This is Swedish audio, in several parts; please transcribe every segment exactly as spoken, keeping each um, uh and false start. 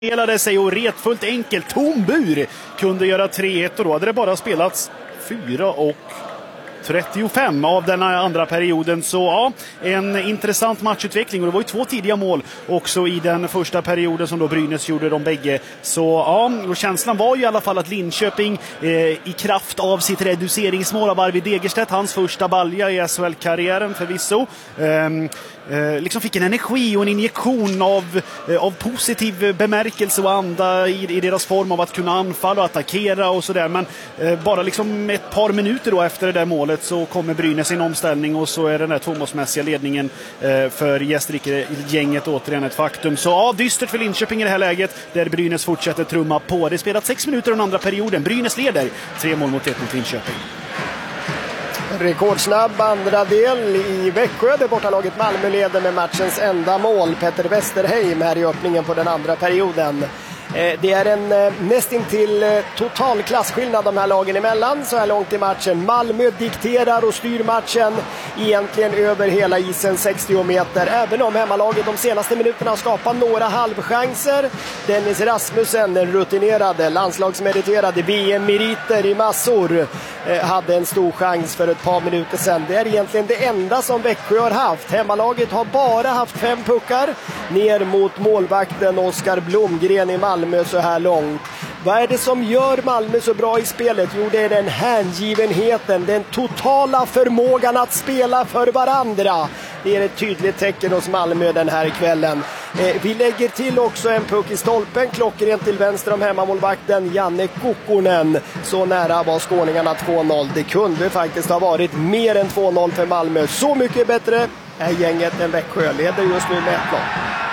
spelade sig och retfullt enkelt tom bur kunde göra tre ett och då hade det bara spelats fyra och trettiofem av den andra perioden. Så ja, en intressant matchutveckling och det var ju två tidiga mål också i den första perioden som då Brynäs gjorde de bägge. Så ja, och känslan var ju i alla fall att Linköping eh, i kraft av sitt reduceringsmål av Arvid Degerstedt, hans första balja i S H L-karriären förvisso, eh, eh, liksom fick en energi och en injektion av, eh, av positiv bemärkelse och anda i, i deras form av att kunna anfalla och attackera och sådär. Men eh, bara liksom ett par minuter då efter det där målet så kommer Brynäs i en omställning och så är den där tvåmålsmässiga ledningen eh, för Gästrike-gänget återigen ett faktum. Så ja, dystert för Linköping i det här läget där Brynäs fortsätter trumma på. Det är spelat sex minuter den andra perioden. Brynäs leder tre mål mot ett mot Linköping. Rekordsnabb andra del i Växjö där bortalaget Malmö leder med matchens enda mål. Petter Westerheim här i öppningen på den andra perioden. Det är en nästintill total klassskillnad de här lagen emellan så här långt i matchen. Malmö dikterar och styr matchen egentligen över hela isen sextio meter. Även om hemmalaget de senaste minuterna har skapat några halvchanser. Dennis Rasmussen, den rutinerade, landslagsmeriterade, V M-meriter i massor, hade en stor chans för ett par minuter sedan. Det är egentligen det enda som Växjö har haft. Hemmalaget har bara haft fem puckar ner mot målvakten Oskar Blomgren i Malmö så här långt. Vad är det som gör Malmö så bra i spelet? Jo, det är den hängivenheten, den totala förmågan att spela för varandra. Det är ett tydligt tecken hos Malmö den här kvällen. Eh, vi lägger till också en puck i stolpen, klockrent till vänster om hemmamålvakten Janne Kokkonen. Så nära var skåningarna två noll. Det kunde faktiskt ha varit mer än två noll för Malmö. Så mycket bättre är gänget än Växjö. Leder just nu med ett noll.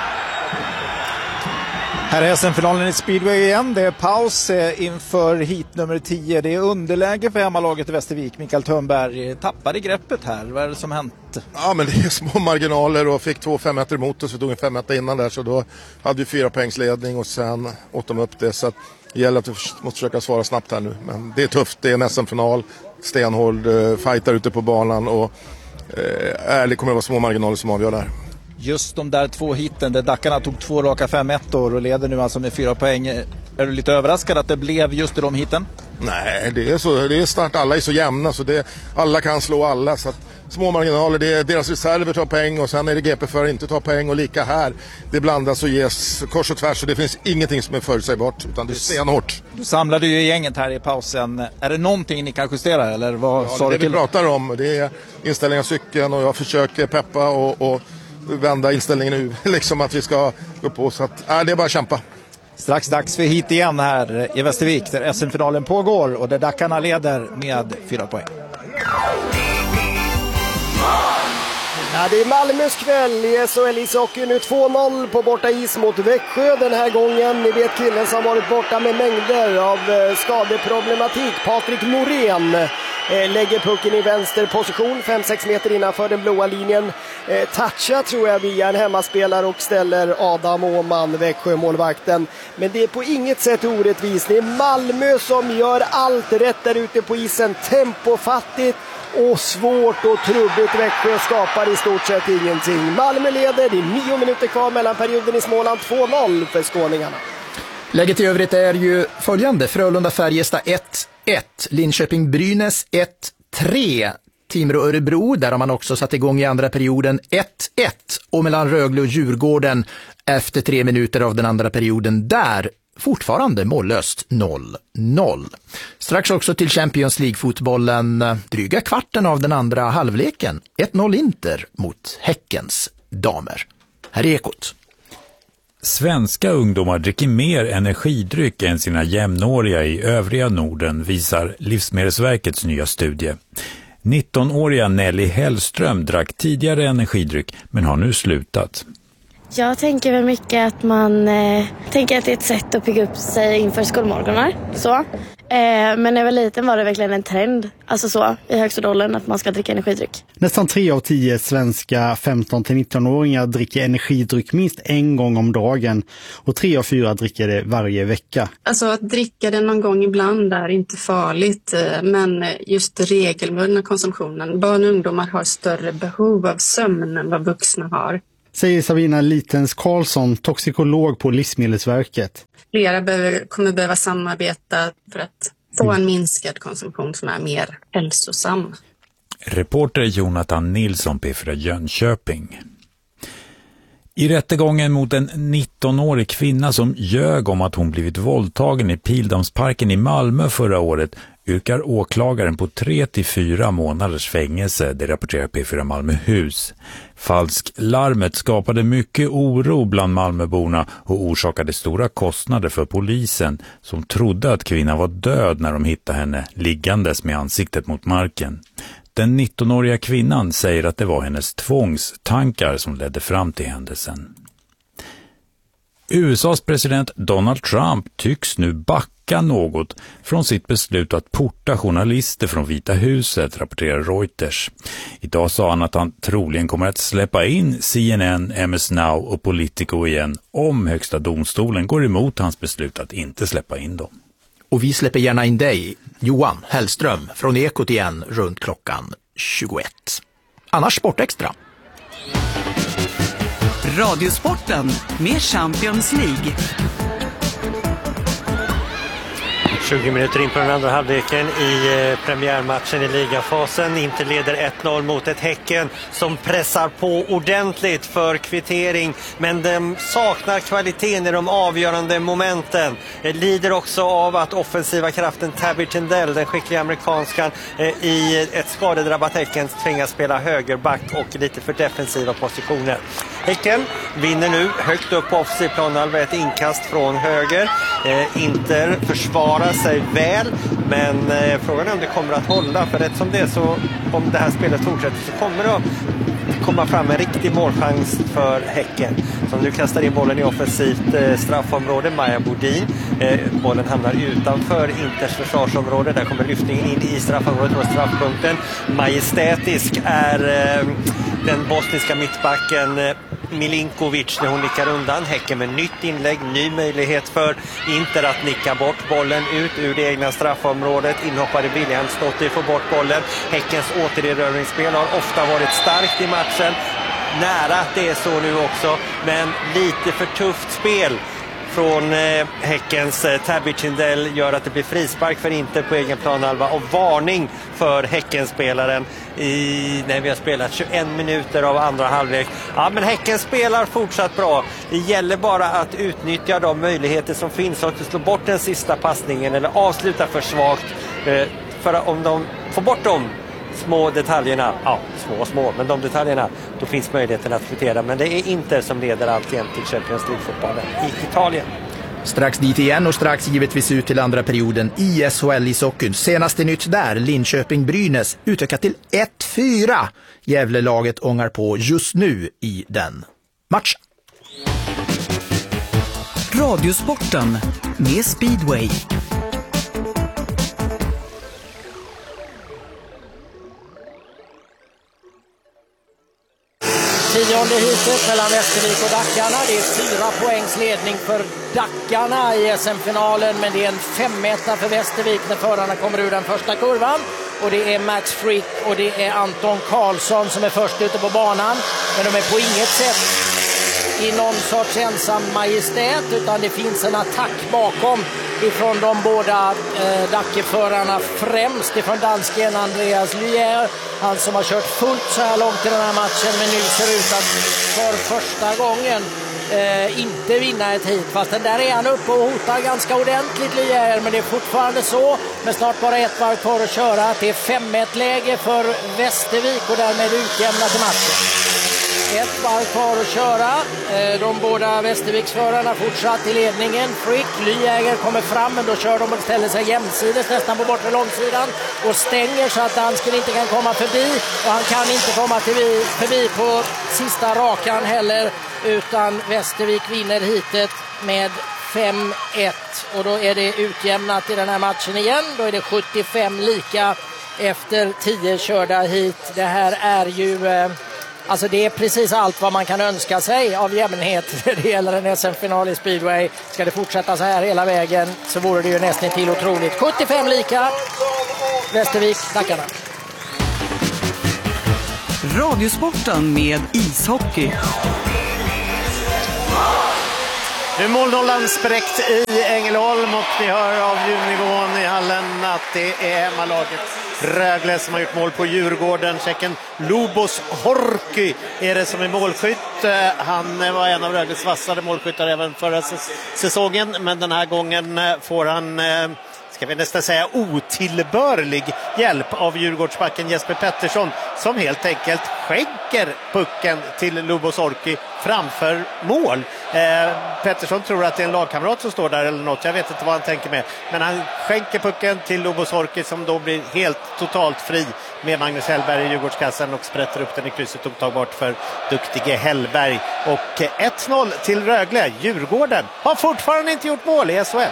Här är S M-finalen i Speedway igen. Det är paus inför hit nummer tio. Det är underläge för hemmalaget i Västervik. Mikael Törnberg tappade greppet här. Vad är det som hänt? Ja, men det är små marginaler och fick två fem ett emot oss. Vi tog en fem ett innan där så då hade vi fyra poängsledning och sen åt de upp det. Så att det gäller att vi måste försöka svara snabbt här nu. Men det är tufft. Det är en S M-final. Stenhård, fightar ute på banan och eh, ärligt kommer det vara små marginaler som avgör där. Just de där två hitten där Dackarna tog två raka fem ett år och leder nu alltså med fyra poäng. Är du lite överraskad att det blev just i de hitten? Nej, det är så. Det är snart alla är så jämna så det, alla kan slå alla. Så att små marginaler, det är deras reserver tar poäng och sen är det G P för att inte ta poäng och lika här. Det blandas och ges kors och tvärs så det finns ingenting som är förutsägbart utan det är stenhårt. Du samlade ju gänget här i pausen. Är det någonting ni kan justera eller vad ja, sa det du till? Det vi pratar om det är inställning av cykeln och jag försöker peppa och, och vända inställningen nu, liksom att vi ska gå på så att, äh, det är bara att kämpa. Strax dags för hit igen här i Västervik där S M-finalen pågår och där Dackarna leder med fyra poäng. Ja, det är Malmös kväll i S H L ishockey nu två noll på borta is mot Växjö den här gången. Ni vet killen som varit borta med mängder av skadeproblematik, Patrik Norén. Eh, lägger pucken i vänster position, fem sex meter innanför den blåa linjen. Eh, toucha tror jag via en hemmaspelare och ställer Adam Åman, Växjö-målvakten. Men det är på inget sätt orättvist. Det är Malmö som gör allt rätt där ute på isen. Tempofattigt och svårt och trubbigt. Växjö skapar i stort sett ingenting. Malmö leder, det är nio minuter kvar mellan perioden i Småland, två noll för skåningarna. Läget i övrigt är ju följande. Frölunda-Färjestad ett ett, Linköping-Brynäs ett tre, Timrå-Örebro, där har man också satt igång i andra perioden ett ett, och mellan Rögle och Djurgården efter tre minuter av den andra perioden där fortfarande mållöst noll noll. Strax också till Champions League-fotbollen, dryga kvarten av den andra halvleken, ett noll Inter mot Häckens damer. Här är Ekot. Svenska ungdomar dricker mer energidryck än sina jämnåriga i övriga Norden, visar Livsmedelsverkets nya studie. nittonåriga Nelly Hellström drack tidigare energidryck men har nu slutat. Jag tänker väl mycket att man eh, tänker att det är ett sätt att pigga upp sig inför skolmorgonar. Så. Eh, men när jag var liten var det verkligen en trend, alltså så, i högstadåldern att man ska dricka energidryck. Nästan tre av tio svenska femton till nitton-åringar dricker energidryck minst en gång om dagen och tre av fyra dricker det varje vecka. Alltså att dricka det någon gång ibland är inte farligt, men just regelbundna konsumtionen. Barn och ungdomar har större behov av sömn än vad vuxna har. säger Sabina Litens Karlsson, toxikolog på Livsmedelsverket. Flera behöver, kommer behöva samarbeta för att få en minskad konsumtion som är mer hälsosam. Reporter Jonathan Nilsson, P fyra Jönköping. I rättegången mot en nittonårig kvinna som ljög om att hon blivit våldtagen i Pildammsparken i Malmö förra året yrkar åklagaren på tre till fyra månaders fängelse, det rapporterar P fyra Malmöhus. Falsklarmet skapade mycket oro bland Malmöborna och orsakade stora kostnader för polisen som trodde att kvinnan var död när de hittade henne liggandes med ansiktet mot marken. Den nittonåriga kvinnan säger att det var hennes tvångstankar som ledde fram till händelsen. U S A:s president Donald Trump tycks nu backa något från sitt beslut att porta journalister från Vita huset, rapporterar Reuters. Idag sa han att han troligen kommer att släppa in C N N, M S Now och Politico igen om högsta domstolen går emot hans beslut att inte släppa in dem. Och vi släpper gärna in dig, Johan Hellström, från Ekot igen runt klockan tjugoett. Annars Sportextra. Radiosporten med Champions League. tjugo minuter in på den andra halvleken i premiärmatchen i ligafasen. Inter leder ett noll mot ett Häcken som pressar på ordentligt för kvittering. Men de saknar kvaliteten i de avgörande momenten. Det lider också av att offensiva kraften Tabby Tindell, den skickliga amerikanskan, i ett skadedrabbat Häcken tvingas spela högerback och lite för defensiva positioner. Häcken vinner nu högt upp på offensiv planhalva, ett inkast från höger. Eh, Inter försvarar sig väl, men eh, frågan är om det kommer att hålla. För rätt som det är så, om det här spelet fortsätter, så kommer det att komma fram en riktig målchans för Häcken. Som nu kastar in bollen i offensivt eh, straffområde, Maja Bodin. Eh, bollen hamnar utanför Inters försvarsområde. Där kommer lyftningen in i straffområdet och straffpunkten. Majestätisk är eh, den bosniska mittbacken eh, Milinkovic när hon nickar undan. Häcken med nytt inlägg, ny möjlighet för Inter att nicka bort bollen ut ur det egna straffområdet. Inhoppare William Stotti får bort bollen. Häckens återerövringsspel har ofta varit starkt i matchen. Nära att det är så nu också, men lite för tufft spel från eh, Häckens eh, Tabby Tindell gör att det blir frispark för Inter på egen planhalva och varning för Häckenspelaren i, när vi har spelat tjugoen minuter av andra halvlek. Ja, men Häcken spelar fortsatt bra. Det gäller bara att utnyttja de möjligheter som finns och att slå bort den sista passningen eller avsluta för svagt. Eh, för om de får bort dem små detaljerna, ja, små och små, men de detaljerna, då finns möjligheten att kvittera. Men det är inte som leder alltjämt till Champions League-fotbollen i Italien. Strax dit igen och strax givetvis ut till andra perioden i S H L i soccer. Senaste nytt där, Linköping-Brynäs utökat till ett fyra. Gävlelaget ångar på just nu i den matchen. Radiosporten med Speedway. Tionde hitet mellan Västervik och Dackarna. Det är fyra poängs ledning för Dackarna i S M-finalen, men det är en femmeta för Västervik när förarna kommer ur den första kurvan. Och det är Max Frick och det är Anton Karlsson som är först ute på banan. Men de är på inget sätt i någon sorts ensam majestät, utan det finns en attack bakom ifrån de båda eh, Dackeförarna, främst ifrån dansken Andreas Lyer, han som har kört fullt så här långt i den här matchen, men nu ser ut att för första gången eh, inte vinna ett hit. Fast den där är han uppe och hotar ganska ordentligt, Lyer, men det är fortfarande så, med snart bara ett varv kvar att köra, att det är fem ett läge för Västervik och därmed utjämnat i matchen. Ett varv kvar att köra. De båda Västerviksförarna fortsatt i ledningen. Frick, Lyäger kommer fram, men då kör de och ställer sig jämsides nästan på bortre långsidan och stänger så att dansken inte kan komma förbi, och han kan inte komma förbi, förbi på sista rakan heller, utan Västervik vinner hitet med fem ett, och då är det utjämnat i den här matchen igen. Då är det sjuttiofem lika efter tio körda hit. Det här är ju eh, Alltså det är precis allt vad man kan önska sig av jämnhet när det gäller en S M-final i Speedway. Ska det fortsätta så här hela vägen så vore det ju nästan till otroligt. sjuttiofem lika, Västervik, Dackarna. Radiosporten med ishockey. Nu målnollan spräckt i Ängelholm och ni hör av ljudnivån i hallen att det är hemmalaget Rögle som har gjort mål på Djurgården. Tjecken Lubos Horky är det som är målskytt. Han var en av Rögles vassare målskyttar även förra säsongen, men den här gången får han, ska vi nästan säga, otillbörlig hjälp av Djurgårdsbacken Jesper Pettersson, som helt enkelt skänker pucken till Lubos Horky framför mål. Eh, Pettersson tror att det är en lagkamrat som står där eller något, jag vet inte vad han tänker med, men han skänker pucken till Lubos Horky som då blir helt totalt fri med Magnus Hellberg i Djurgårdskassen och sprätter upp den i krysset, otagbart för duktige Hellberg. Och ett noll till Rögle. Djurgården har fortfarande inte gjort mål i S H L.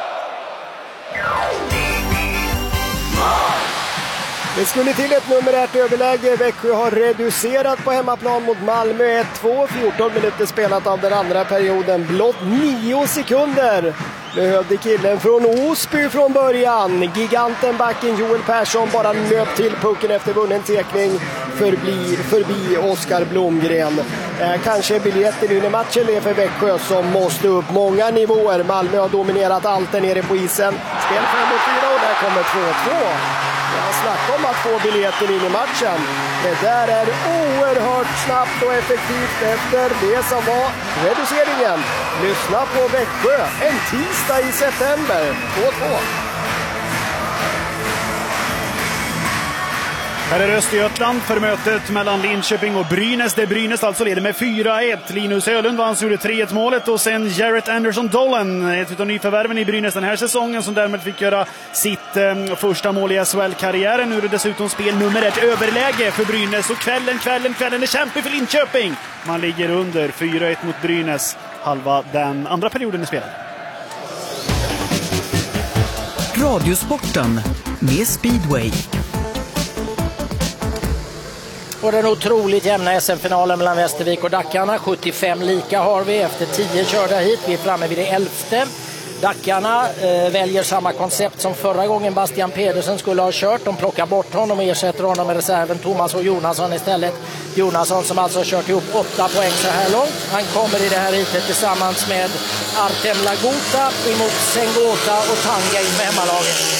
Det skulle till ett numerärt överläge. Växjö har reducerat på hemmaplan mot Malmö ett två. fjorton minuter spelat av den andra perioden. Blott nio sekunder behövde killen från Osby från början. Giganten backen Joel Persson bara löp till pucken efter vunnen tekning förbi, förbi Oskar Blomgren. Eh, kanske biljetten in i matchen är för Växjö som måste upp många nivåer. Malmö har dominerat allt där nere på isen. Spel fem mot fyra och där kommer två två. Jag snackar om att få biljetten in i matchen. Det där är oerhört snabbt och effektivt efter det som var reduceringen. Lyssna på Växjö en tisdag i september. två två. Här är Östergötland för mötet mellan Linköping och Brynäs. Det Brynäs alltså leder med fyra ett. Linus Ölund vann, gjorde tre ett målet. Och sen Jarrett Anderson-Dollen, ett av nyförvärven i Brynäs den här säsongen, som därmed fick göra sitt eh, första mål i S H L-karriären. Nu är det dessutom spel nummer ett överläge för Brynäs. Och kvällen, kvällen, kvällen är kämpig för Linköping. Man ligger under fyra ett mot Brynäs. Halva den andra perioden i spelet. Radiosporten med Speedway. Och den otroligt jämna S M-finalen mellan Västervik och Dackarna. sjuttiofem lika har vi efter tio körda hit. Vi är framme vid det elfte. Dackarna eh, väljer samma koncept som förra gången Bastian Pedersen skulle ha kört. De plockar bort honom och ersätter honom med reserven Thomas och Jonasson istället. Jonasson som alltså har kört ihop åtta poäng så här långt. Han kommer i det här hitet tillsammans med Artem Lagota emot Sengota och Tangay med hemmalaget.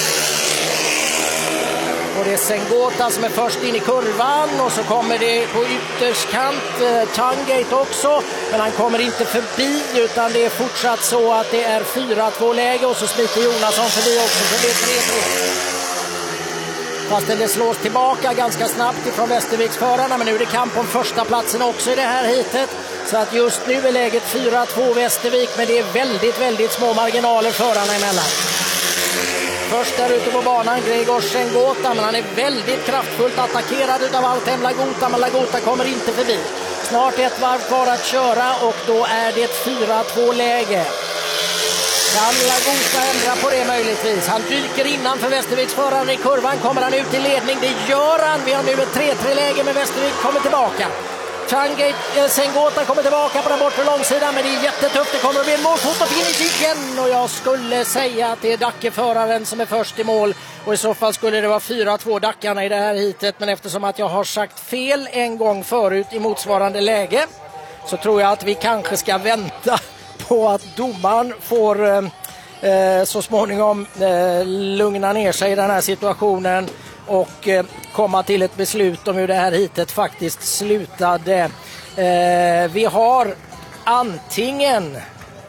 Och det är Sengota som är först in i kurvan och så kommer det på ytterskant eh, Tangate också, men han kommer inte förbi utan det är fortsatt så att det är fyra två läge och så smiter Jonasson förbi också, så det är tre tre. Fast det slås tillbaka ganska snabbt ifrån Västerviksförarna, men nu är det kamp om första platsen också i det här hitet. Så att just nu är läget fyra två Västervik, men det är väldigt, väldigt små marginaler förarna emellan. Först där ute på banan Gregor Sengota, men han är väldigt kraftfullt attackerad av Artem Lagota, men Lagota kommer inte förbi. Snart ett varv kvar att köra och då är det fyra två läge. Kan Lagota ändra på det möjligtvis? Han dyker innan för Västerviks föraren i kurvan. Kommer han ut i ledning? Det gör han. Vi har nu ett tre tre läge med Västervik kommer tillbaka. Tangate, eh, Sengota kommer tillbaka på den bortre långsidan, men det är jättetufft. Det kommer att bli en målfot och finish igen. Och jag skulle säga att det är Dackeföraren som är först i mål. Och i så fall skulle det vara fyra två Dackarna i det här hitet. Men eftersom att jag har sagt fel en gång förut i motsvarande läge, så tror jag att vi kanske ska vänta på att domaren får eh, så småningom eh, lugna ner sig i den här situationen och eh, komma till ett beslut om hur det här hitet faktiskt slutade. Eh, vi har antingen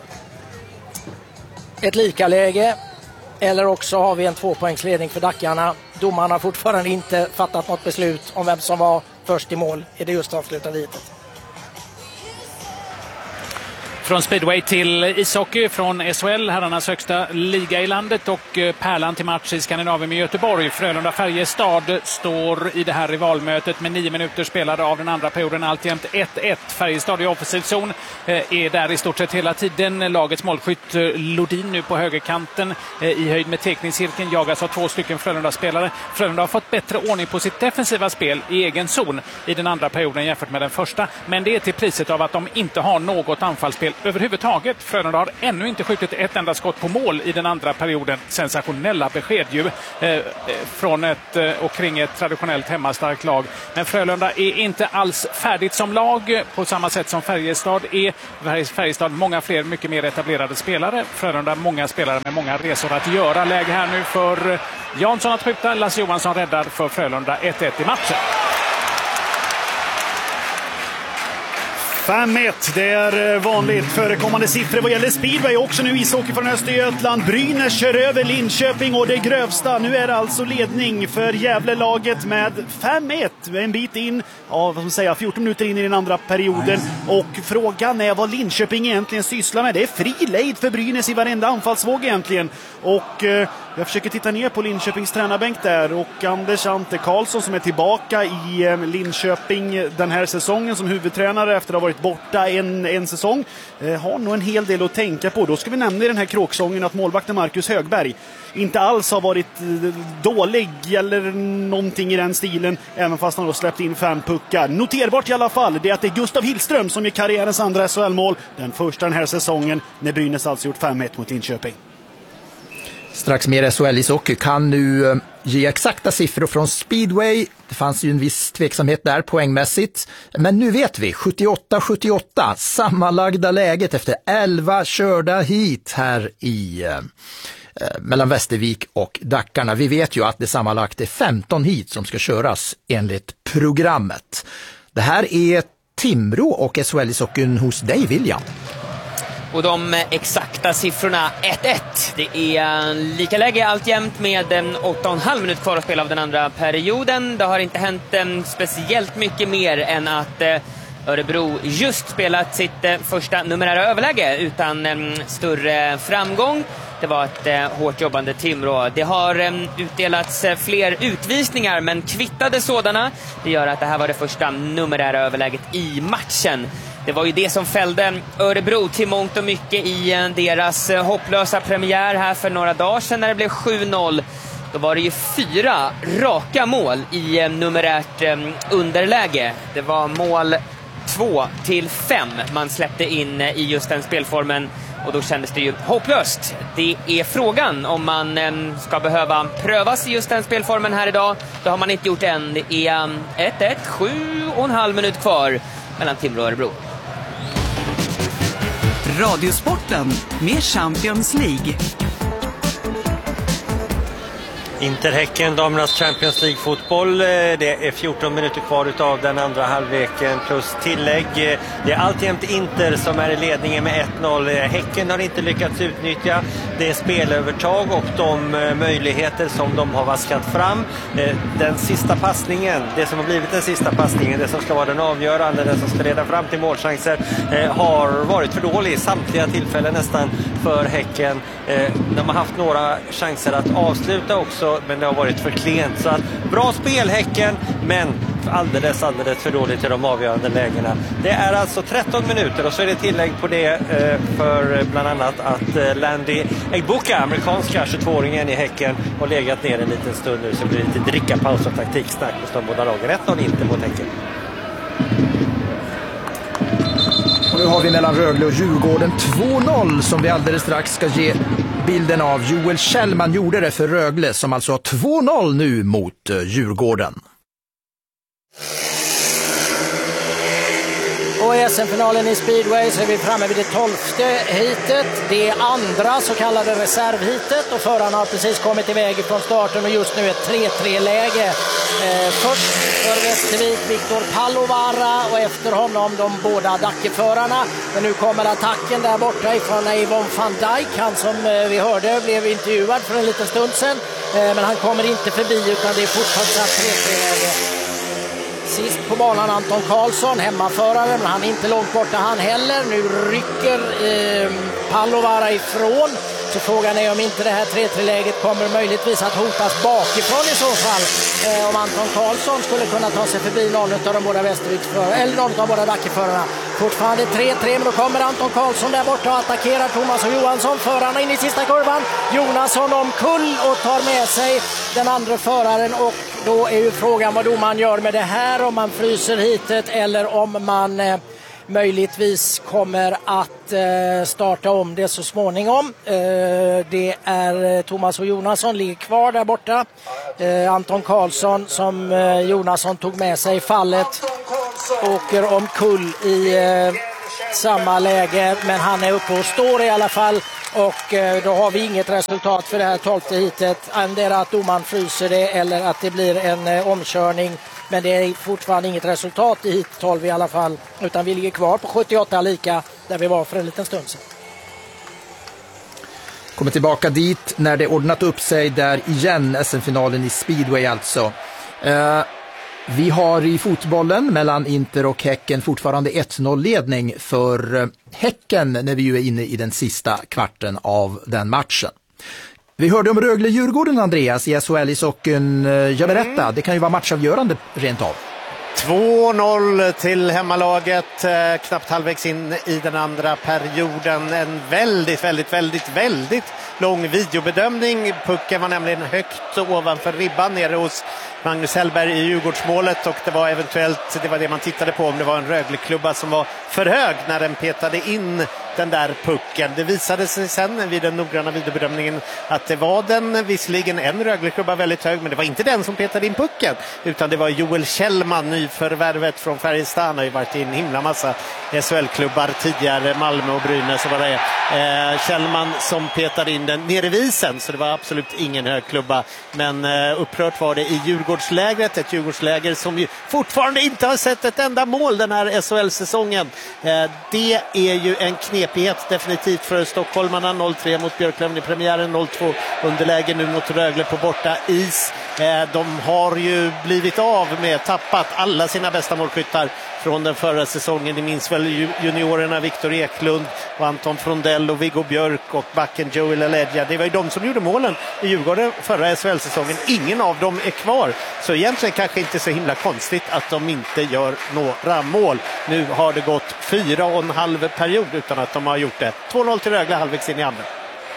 ett likaläge eller också har vi en tvåpoängsledning för Dackarna. Domaren har fortfarande inte fattat något beslut om vem som var först i mål i det just avslutade hitet. Från speedway till ishockey, från S H L, herrarnas högsta liga i landet, och pärlan till match i Skandinavien med Göteborg. Frölunda-Färjestad står i det här rivalmötet med nio minuter spelade av den andra perioden, alltjämt ett ett. Färjestad i offensiv zon är där i stort sett hela tiden. Lagets målskytt Lodin nu på högerkanten i höjd med tekningscirkeln jagas av två stycken Frölunda-spelare. Frölunda har fått bättre ordning på sitt defensiva spel i egen zon i den andra perioden jämfört med den första, men det är till priset av att de inte har något anfallsspel överhuvudtaget. Frölunda har ännu inte skjutit ett enda skott på mål i den andra perioden. Sensationella besked ju eh, från ett eh, och kring ett traditionellt hemmastarkt lag. Men Frölunda är inte alls färdigt som lag på samma sätt som Färjestad är. Färjestad många fler, mycket mer etablerade spelare. Frölunda många spelare med många resor att göra. Läge här nu för Jansson att skjuta. Lasse Johansson räddar för Frölunda ett ett i matchen. fem ett, det är vanligt förekommande siffror vad gäller speedway. Också nu ishockey från Östergötland. Brynäs kör över Linköping och det grövsta. Nu är det alltså ledning för Gävle-laget med fem ett. En bit in, ja, vad ska man säga, fjorton minuter in i den andra perioden. Och frågan är vad Linköping egentligen sysslar med. Det är fri lejd för Brynäs i varenda anfallsvåg egentligen. Och eh, jag försöker titta ner på Linköpings tränarbänk där. Och Anders Ante Karlsson som är tillbaka i eh, Linköping den här säsongen som huvudtränare efter att ha varit borta en, en säsong. Eh, har nog en hel del att tänka på. Då ska vi nämna i den här kråksången att målvakten Marcus Högberg inte alls har varit eh, dålig eller någonting i den stilen, även fast han då släppt in fem puckar. Noterbart i alla fall det är att det är Gustav Hillström som är karriärens andra S H L-mål. Den första den här säsongen när Brynäs alltså gjort fem ett mot Linköping. Strax mer S H L-ishockey kan nu ge exakta siffror från speedway. Det fanns ju en viss tveksamhet där poängmässigt. Men nu vet vi, sjuttioåtta sjuttioåtta, sammanlagda läget efter elva körda hit här i eh, mellan Västervik och Dackarna. Vi vet ju att det sammanlagt är femton hit som ska köras enligt programmet. Det här är Timrå och S H L-ishockeyn hos dig, William. Och de exakta siffrorna ett ett. Det är lika läge alltjämt med åtta och en halv minut kvar att spela av den andra perioden. Det har inte hänt speciellt mycket mer än att Örebro just spelat sitt första numerära överläge utan större framgång. Det var ett hårt jobbande Timrå. Det har utdelats fler utvisningar men kvittade sådana. Det gör att det här var det första numerära överläget i matchen. Det var ju det som fällde Örebro till mångt och mycket i deras hopplösa premiär här för några dagar sedan när det blev sju noll. Då var det ju fyra raka mål i numerärt underläge. Det var mål två till fem man släppte in i just den spelformen. Och då kändes det ju hopplöst. Det är frågan om man ska behöva prövas i just den spelformen här idag. Det har man inte gjort än. Det är ett ett, sju och en halv minut kvar mellan Timrå och Örebro. Radiosporten med Champions League. Inter-Häcken, damernas Champions League-fotboll. Det är fjorton minuter kvar utav den andra halvleken plus tillägg. Det är alltjämt Inter som är i ledningen med ett noll. Häcken har inte lyckats utnyttja det spelövertag och de möjligheter som de har vaskat fram. Den sista passningen, det som har blivit den sista passningen, det som ska vara den avgörande, den som ska leda fram till målchanser, har varit för dålig i samtliga tillfällen nästan för Häcken. De har haft några chanser att avsluta också, men det har varit för klent. Så att bra spel Häcken, men alldeles, alldeles för dåligt i de avgörande lägena. Det är alltså tretton minuter och så är det tillägg på det för bland annat att Landy Egbuka, amerikanska tjugotvååringen i Häcken, har legat ner en liten stund nu, så blir det lite dricka paus och taktiksnack hos de båda lagen. ett noll inte mot Häcken. Och nu har vi mellan Rögle och Djurgården två noll som vi alldeles strax ska ge bilden av. Joel Kjellman gjorde det för Rögle som alltså har två noll nu mot Djurgården. Och i S M-finalen i speedway så är vi framme vid det tolfte hitet. Det andra så kallade reservhitet och förarna har precis kommit iväg från starten och just nu ett tre tre-läge. Eh, först för Västervik Viktor Pallovara och efter honom de båda Dackeförarna. Men nu kommer attacken där borta ifrån Avon van Dijk. Han som eh, vi hörde blev intervjuad för en liten stund sedan. Eh, men han kommer inte förbi utan det är fortsatt tre tre-läge. Sist på banan Anton Karlsson, hemmaförare, men han är inte långt borta han heller. Nu rycker eh, Pallovara ifrån. Så frågan är om inte det här tre tre-läget kommer möjligtvis att hotas bakifrån i så fall. Eh, om Anton Karlsson skulle kunna ta sig förbi någon av de båda Västerviksförarna, eller någon av båda Dackeförarna. Fortfarande tre tre, men då kommer Anton Karlsson där borta och attackerar Thomas och Johansson. Förarna in i sista kurvan. Jonasson omkull och tar med sig den andra föraren. Och då är ju frågan vad domaren gör med det här. Om man fryser hitet eller om man... Eh, möjligtvis kommer att eh, starta om det så småningom. Eh, det är Thomas och Jonasson ligger kvar där borta. Eh, Anton Karlsson som eh, Jonasson tog med sig i fallet åker omkull i eh, samma läge, men han är uppe och står i alla fall. Och eh, då har vi inget resultat för det här tolfte hitet. Antingen att domaren fryser det eller att det blir en eh, omkörning. Men det är fortfarande inget resultat i hit tolv i alla fall. Utan vi ligger kvar på sjuttioåtta lika där vi var för en liten stund sedan. Kommer tillbaka dit när det ordnat upp sig där igen, S M-finalen i speedway alltså. Eh, vi har i fotbollen mellan Inter och Häcken fortfarande ett noll ledning för eh, Häcken när vi ju är inne i den sista kvarten av den matchen. Vi hörde om Rögle-Djurgården, Andreas, i S H L-ishockeyn. Jag berätta, det kan ju vara matchavgörande rent av. två noll till hemmalaget, eh, knappt halvvägs in i den andra perioden. En väldigt, väldigt, väldigt, väldigt lång videobedömning. Pucken var nämligen högt ovanför ribban nere hos Magnus Hellberg i Djurgårdsmålet, och det var eventuellt, det var det man tittade på, om det var en Rögle-klubba som var för hög när den petade in den där pucken. Det visade sig sen vid den noggranna videobedömningen att det var den, visserligen en Rögle-klubba väldigt hög, men det var inte den som petade in pucken, utan det var Joel Kjellman, nyförvärvet från Färjestad. Han har ju varit i en himla massa S H L-klubbar tidigare, Malmö och Brynäs och vad det är. Eh, Kjellman som petade in den nere vid isen, så det var absolut ingen hög klubba. Men eh, upprört var det i Djurgårdslägret, ett Djurgårdsläger som ju fortfarande inte har sett ett enda mål den här S H L-säsongen. Eh, det är ju en knepighet definitivt för stockholmarna. noll tre mot Björklöven i premiären, noll två underläge nu mot Rögle på borta is. Eh, de har ju blivit av med, tappat alla sina bästa målskyttar från den förra säsongen. Ni minns väl juniorerna Viktor Eklund och Anton Frondell och Viggo Björk och backen Joel Aledja. Det var ju de som gjorde målen i Djurgården förra S H L-säsongen. Ingen av dem är kvar. Så egentligen kanske inte så himla konstigt att de inte gör några mål. Nu har det gått fyra och en halv period utan att de har gjort det. två noll till Rögle halvvägs in i andra.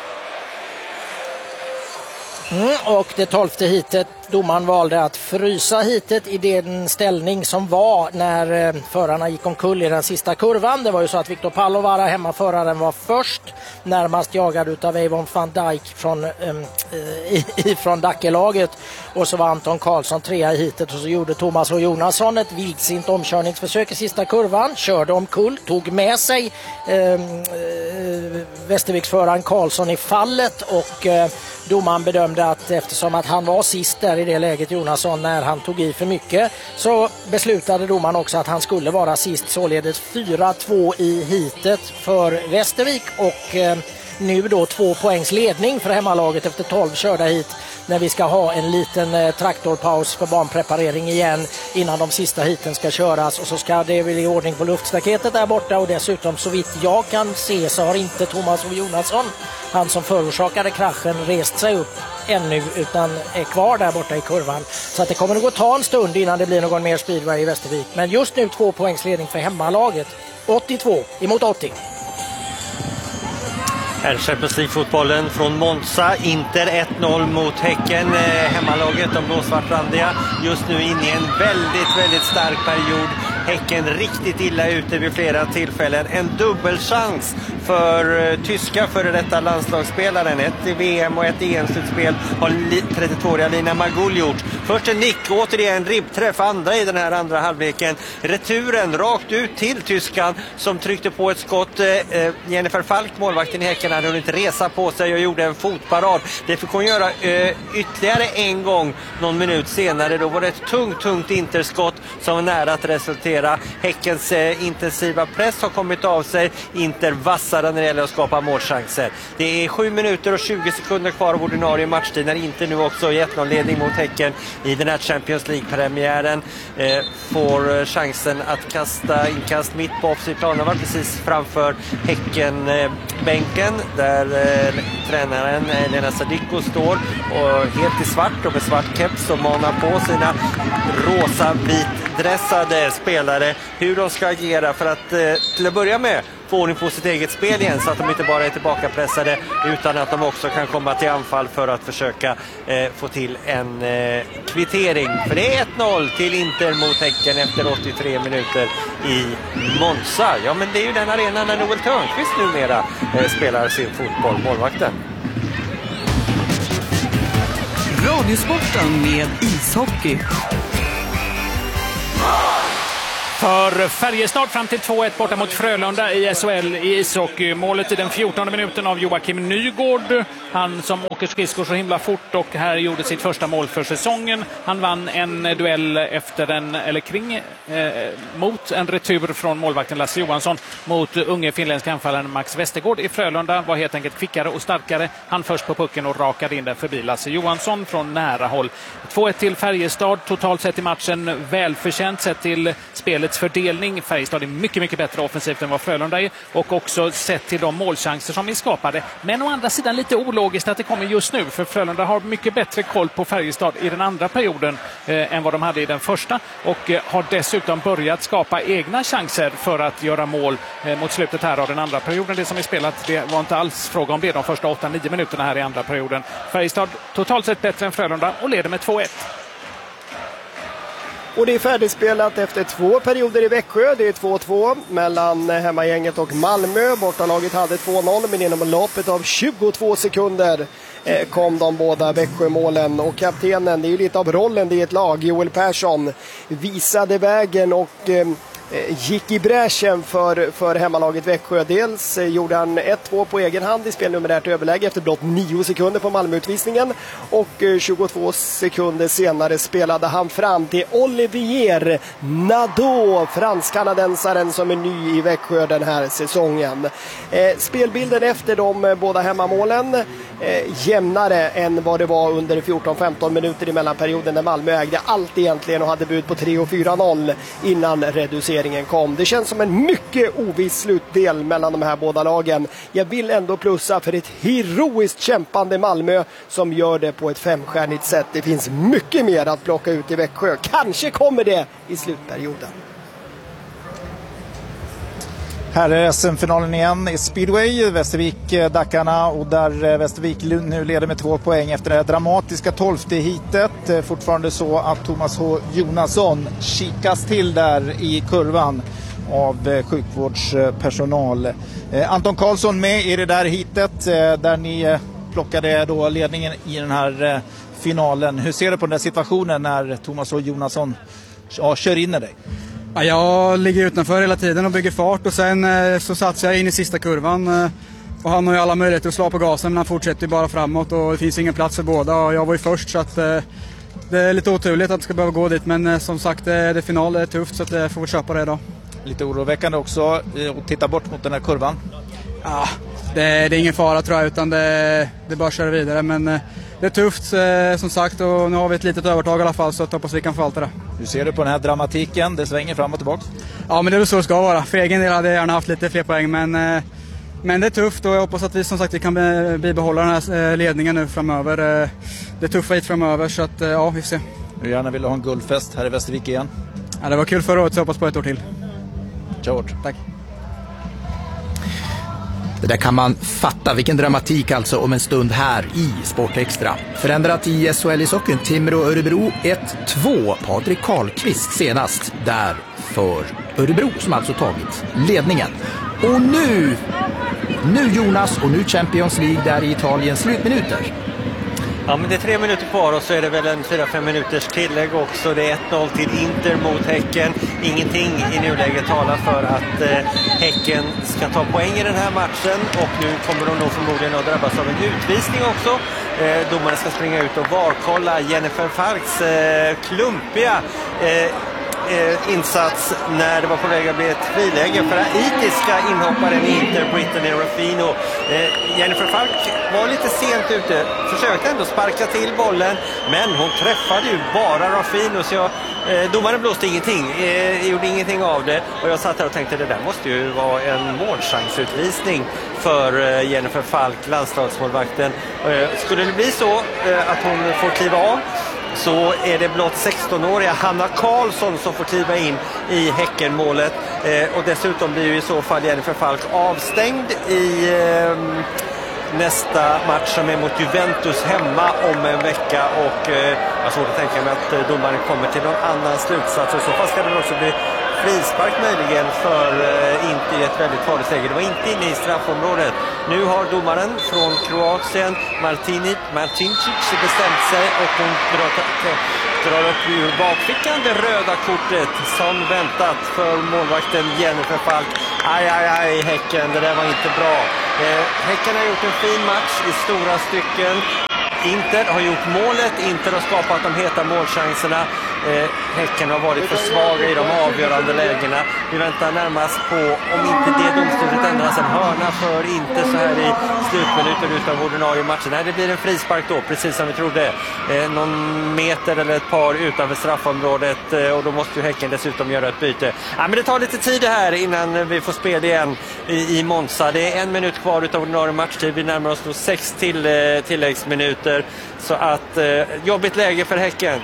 Mm, och det tolfte hitet, domaren valde att frysa hitet i den ställning som var när eh, förarna gick omkull i den sista kurvan. Det var ju så att Viktor Palovara, hemmaföraren, var först, närmast jagad utav Eivon van Dijk från, eh, från Dackelaget, och så var Anton Karlsson trea i hitet, och så gjorde Thomas och Jonasson ett vildsint omkörningsförsök i sista kurvan, körde omkull, tog med sig eh, eh, Västerviksföraren Karlsson i fallet, och eh, domaren bedömde att eftersom att han var sist där i det läget, Jonasson, när han tog i för mycket, så beslutade domaren också att han skulle vara sist, således fyra två i hitet för Västervik, och eh, nu då två poängs ledning för hemmalaget efter tolv körda hit, när vi ska ha en liten eh, traktorpaus för banpreparering igen innan de sista hiten ska köras, och så ska det bli i ordning på luftstaketet där borta. Och dessutom, så vitt jag kan se, så har inte Thomas och Jonasson, han som förorsakade kraschen, rest sig upp ännu, utan är kvar där borta i kurvan. Så att det kommer att gå ta en stund innan det blir någon mer speedway i Västervik. Men just nu två poängs ledning för hemmalaget, åttiotvå emot åttio. Här Champions League-fotbollen från Monza. Inter ett noll mot Häcken. Eh, hemmalaget, de blåsvartrandiga, just nu inne i en väldigt, väldigt stark period. Häcken riktigt illa ute vid flera tillfällen. En dubbelchans för uh, tyska före detta landslagsspelaren. Ett i V M och ett i E M-slutspel har trettiotvååriga Lina Magull gjort. Först en nick, återigen ribbträff, andra i den här andra halvleken. Returen rakt ut till tyskan som tryckte på ett skott. Uh, Jennifer Falk, målvakten i Häcken, hade hunnit resa på sig och gjorde en fotparad. Det fick hon göra uh, ytterligare en gång någon minut senare. Då var det ett tungt, tungt interskott som var nära att resultera. Häckens eh, intensiva press har kommit av sig. Inter vassare när det gäller att skapa målchanser. Det är sju minuter och tjugo sekunder kvar av ordinarie matchtid när Inter nu också i ett noll-ledning mot Häcken i den här Champions League-premiären eh, får chansen att kasta inkast mitt på offside-planen. Var precis framför Häcken-bänken eh, där eh, tränaren Lena Sadiko står och helt i svart och med svart keps och manar på sina rosa vitdressade spelare hur de ska agera för att eh, till att börja med få ordning på sitt eget spel igen, så att de inte bara är tillbakapressade utan att de också kan komma till anfall för att försöka eh, få till en eh, kvittering. För det är ett noll till Inter mot Häcken efter åttiotre minuter i Monza. Ja, men det är ju den arena där Noel Törnqvist numera eh, spelar sin fotboll, målvakten. Radiosporten med ishockey. För Färjestad fram till två ett borta mot Frölunda i S H L i ishockey. Målet i den fjortonde minuten av Joakim Nygård. Han som åker skridskor så himla fort och här gjorde sitt första mål för säsongen. Han vann en duell efter en, eller kring, eh, mot en retur från målvakten Lasse Johansson mot unge finländska anfallaren Max Westergård i Frölunda. Var helt enkelt kvickare och starkare. Han först på pucken och rakade in den förbi Lasse Johansson från nära håll. två ett till Färjestad. Totalt sett i matchen välförtjänt sett till spelet fördelning. Färjestad är mycket, mycket bättre offensivt än vad Frölunda är och också sett till de målchanser som vi skapade. Men å andra sidan lite ologiskt att det kommer just nu, för Frölunda har mycket bättre koll på Färjestad i den andra perioden eh, än vad de hade i den första och eh, har dessutom börjat skapa egna chanser för att göra mål eh, mot slutet här av den andra perioden. Det som är spelat, det var inte alls fråga om det de första åtta nio minuterna här i andra perioden. Färjestad totalt sett bättre än Frölunda och leder med två ett. Och det är färdigspelat efter två perioder i Växjö. Det är två två mellan hemmagänget och Malmö. Bortalaget hade två noll, men inom loppet av tjugotvå sekunder eh, kom de båda Växjömålen. Och kaptenen, det är ju lite av rollen det är ett lag, Joel Persson, visade vägen och eh, gick i bräschen för, för hemmalaget Växjö. Dels eh, gjorde han ett två på egen hand i spelnumerärt överläge efter blott nio sekunder på Malmöutvisningen. Och eh, tjugotvå sekunder senare spelade han fram till Olivier Nadeau, fransk-kanadensaren som är ny i Växjö den här säsongen. Eh, spelbilden efter de båda hemmamålen eh, jämnare än vad det var under fjorton femton minuter i mellanperioden när Malmö ägde allt egentligen och hade bud på tre och fyra noll innan reduceringen kom. Det känns som en mycket oviss slutdel mellan de här båda lagen. Jag vill ändå plussa för ett heroiskt kämpande Malmö som gör det på ett femstjärnigt sätt. Det finns mycket mer att plocka ut i Växjö. Kanske kommer det i slutperioden. Här är S M-finalen igen i Speedway, Västervik-Dackarna, och där Västervik nu leder med två poäng efter det här dramatiska tolfte hitet. Fortfarande så att Thomas H. Jonasson kikas till där i kurvan av sjukvårdspersonal. Anton Karlsson med i det där hitet där ni plockade då ledningen i den här finalen. Hur ser du på den där situationen när Thomas H. Jonasson ja, kör in i dig? Ja, jag ligger utanför hela tiden och bygger fart och sen eh, så satsar jag in i sista kurvan eh, och han har ju alla möjligheter att slå på gasen, men han fortsätter ju bara framåt och det finns ingen plats för båda och jag var ju först så att eh, det är lite oturligt att det ska behöva gå dit, men eh, som sagt eh, det är final, det är tufft så att jag eh, får köpa det idag. Lite oroväckande också eh, att titta bort mot den här kurvan. Ja, det, det är ingen fara tror jag, utan det, det bara köra vidare, men eh, det är tufft eh, som sagt och nu har vi ett litet övertag i alla fall så jag hoppas vi kan förvalta det. Hur ser du på den här dramatiken? Det svänger fram och tillbaka. Ja, men det är väl så det ska vara. För egen del hade jag gärna haft lite fler poäng, men, eh, men det är tufft och jag hoppas att vi som sagt vi kan be, bibehålla den här eh, ledningen nu framöver. Eh, det är tuffa hit framöver så att eh, ja, vi får se. Hur gärna vill du ha en guldfest här i Västervik igen? Ja, det var kul förra året så jag hoppas på ett år till. Kör hårt. Tack. Det där kan man fatta, vilken dramatik alltså om en stund här i Sportextra. Förändrat i S H L-ishockeyn, Timrå-Örebro ett två. Patrik Karlqvist senast där för Örebro som alltså tagit ledningen. Och nu, nu Jonas och nu Champions League där i Italien, slutminuter. Ja, men det är tre minuter kvar och så är det väl en fyra fem minuters tillägg också. Det är ett noll till Inter mot Häcken. Ingenting i nuläget talar för att eh, Häcken ska ta poäng i den här matchen. Och nu kommer de nog förmodligen att drabbas av en utvisning också. Eh, domaren ska springa ut och varkolla Jennifer Falks eh, klumpiga eh, Eh, insats när det var på väg att bli ett friläge för haitiska inhopparen i Inter, Brittany Ruffino. Eh, Jennifer Falk var lite sent ute, försökte ändå sparka till bollen, men hon träffade ju bara Ruffino, så jag, eh, domaren blåste ingenting, eh, gjorde ingenting av det, och jag satt här och tänkte det där måste ju vara en målchansutvisning för eh, Jennifer Falk, landslagsmålvakten. Eh, skulle det bli så eh, att hon får kliva av, så är det blott sexton-åriga Hanna Karlsson som får kliva in i Häckenmålet. Eh, och dessutom blir ju i så fall Jennifer Falk avstängd i eh, nästa match som är mot Juventus hemma om en vecka. Och eh, jag har svårt att tänka mig att domaren kommer till någon annan slutsats. Och så fast ska det också bli frispark möjligen för eh, inte i ett väldigt farligt läge. Det var inte inne i straffområdet. Nu har domaren från Kroatien, Martinic, Martinic, bestämt sig och hon drar, drar upp ur bakfickan det röda kortet som väntat för målvakten Jennifer Falk. Aj, aj, aj, Häcken, det där var inte bra. Eh, Häcken har gjort en fin match i stora stycken. Inter har gjort målet, Inter har skapat de heta målchanserna. Eh, Häcken har varit för svaga i de avgörande lägena. Vi väntar närmast på, om inte det domslutet ändras, en hörna för Inter så här i slutminuter utav ordinarie matchen. Nej, det blir en frispark då, precis som vi trodde. Eh, någon meter eller ett par utanför straffområdet eh, och då måste ju Häcken dessutom göra ett byte. Ja, men det tar lite tid här innan vi får spel igen i, i Monza. Det är en minut kvar utav ordinarie matchtid. Vi närmar oss då sex till, eh, tilläggsminuter. Så att eh, jobbigt läge för Häcken.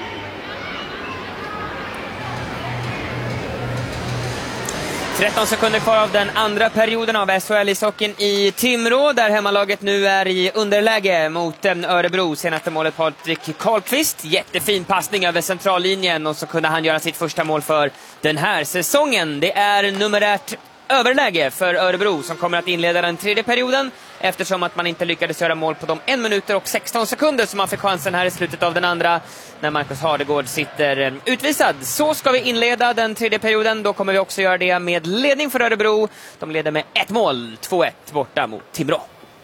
tretton sekunder kvar av den andra perioden av S H L-ishockeyn i Timrå, där hemmalaget nu är i underläge mot Örebro. Senaste målet Patrik Karlqvist. Jättefin passning över centrallinjen och så kunde han göra sitt första mål för den här säsongen. Det är numerärt överläge för Örebro som kommer att inleda den tredje perioden, eftersom att man inte lyckades göra mål på de en minut och sexton sekunder som man fick chansen här i slutet av den andra när Marcus Hardegård sitter utvisad. Så ska vi inleda den tredje perioden. Då kommer vi också göra det med ledning för Örebro. De leder med ett mål, två ett borta mot Timrå.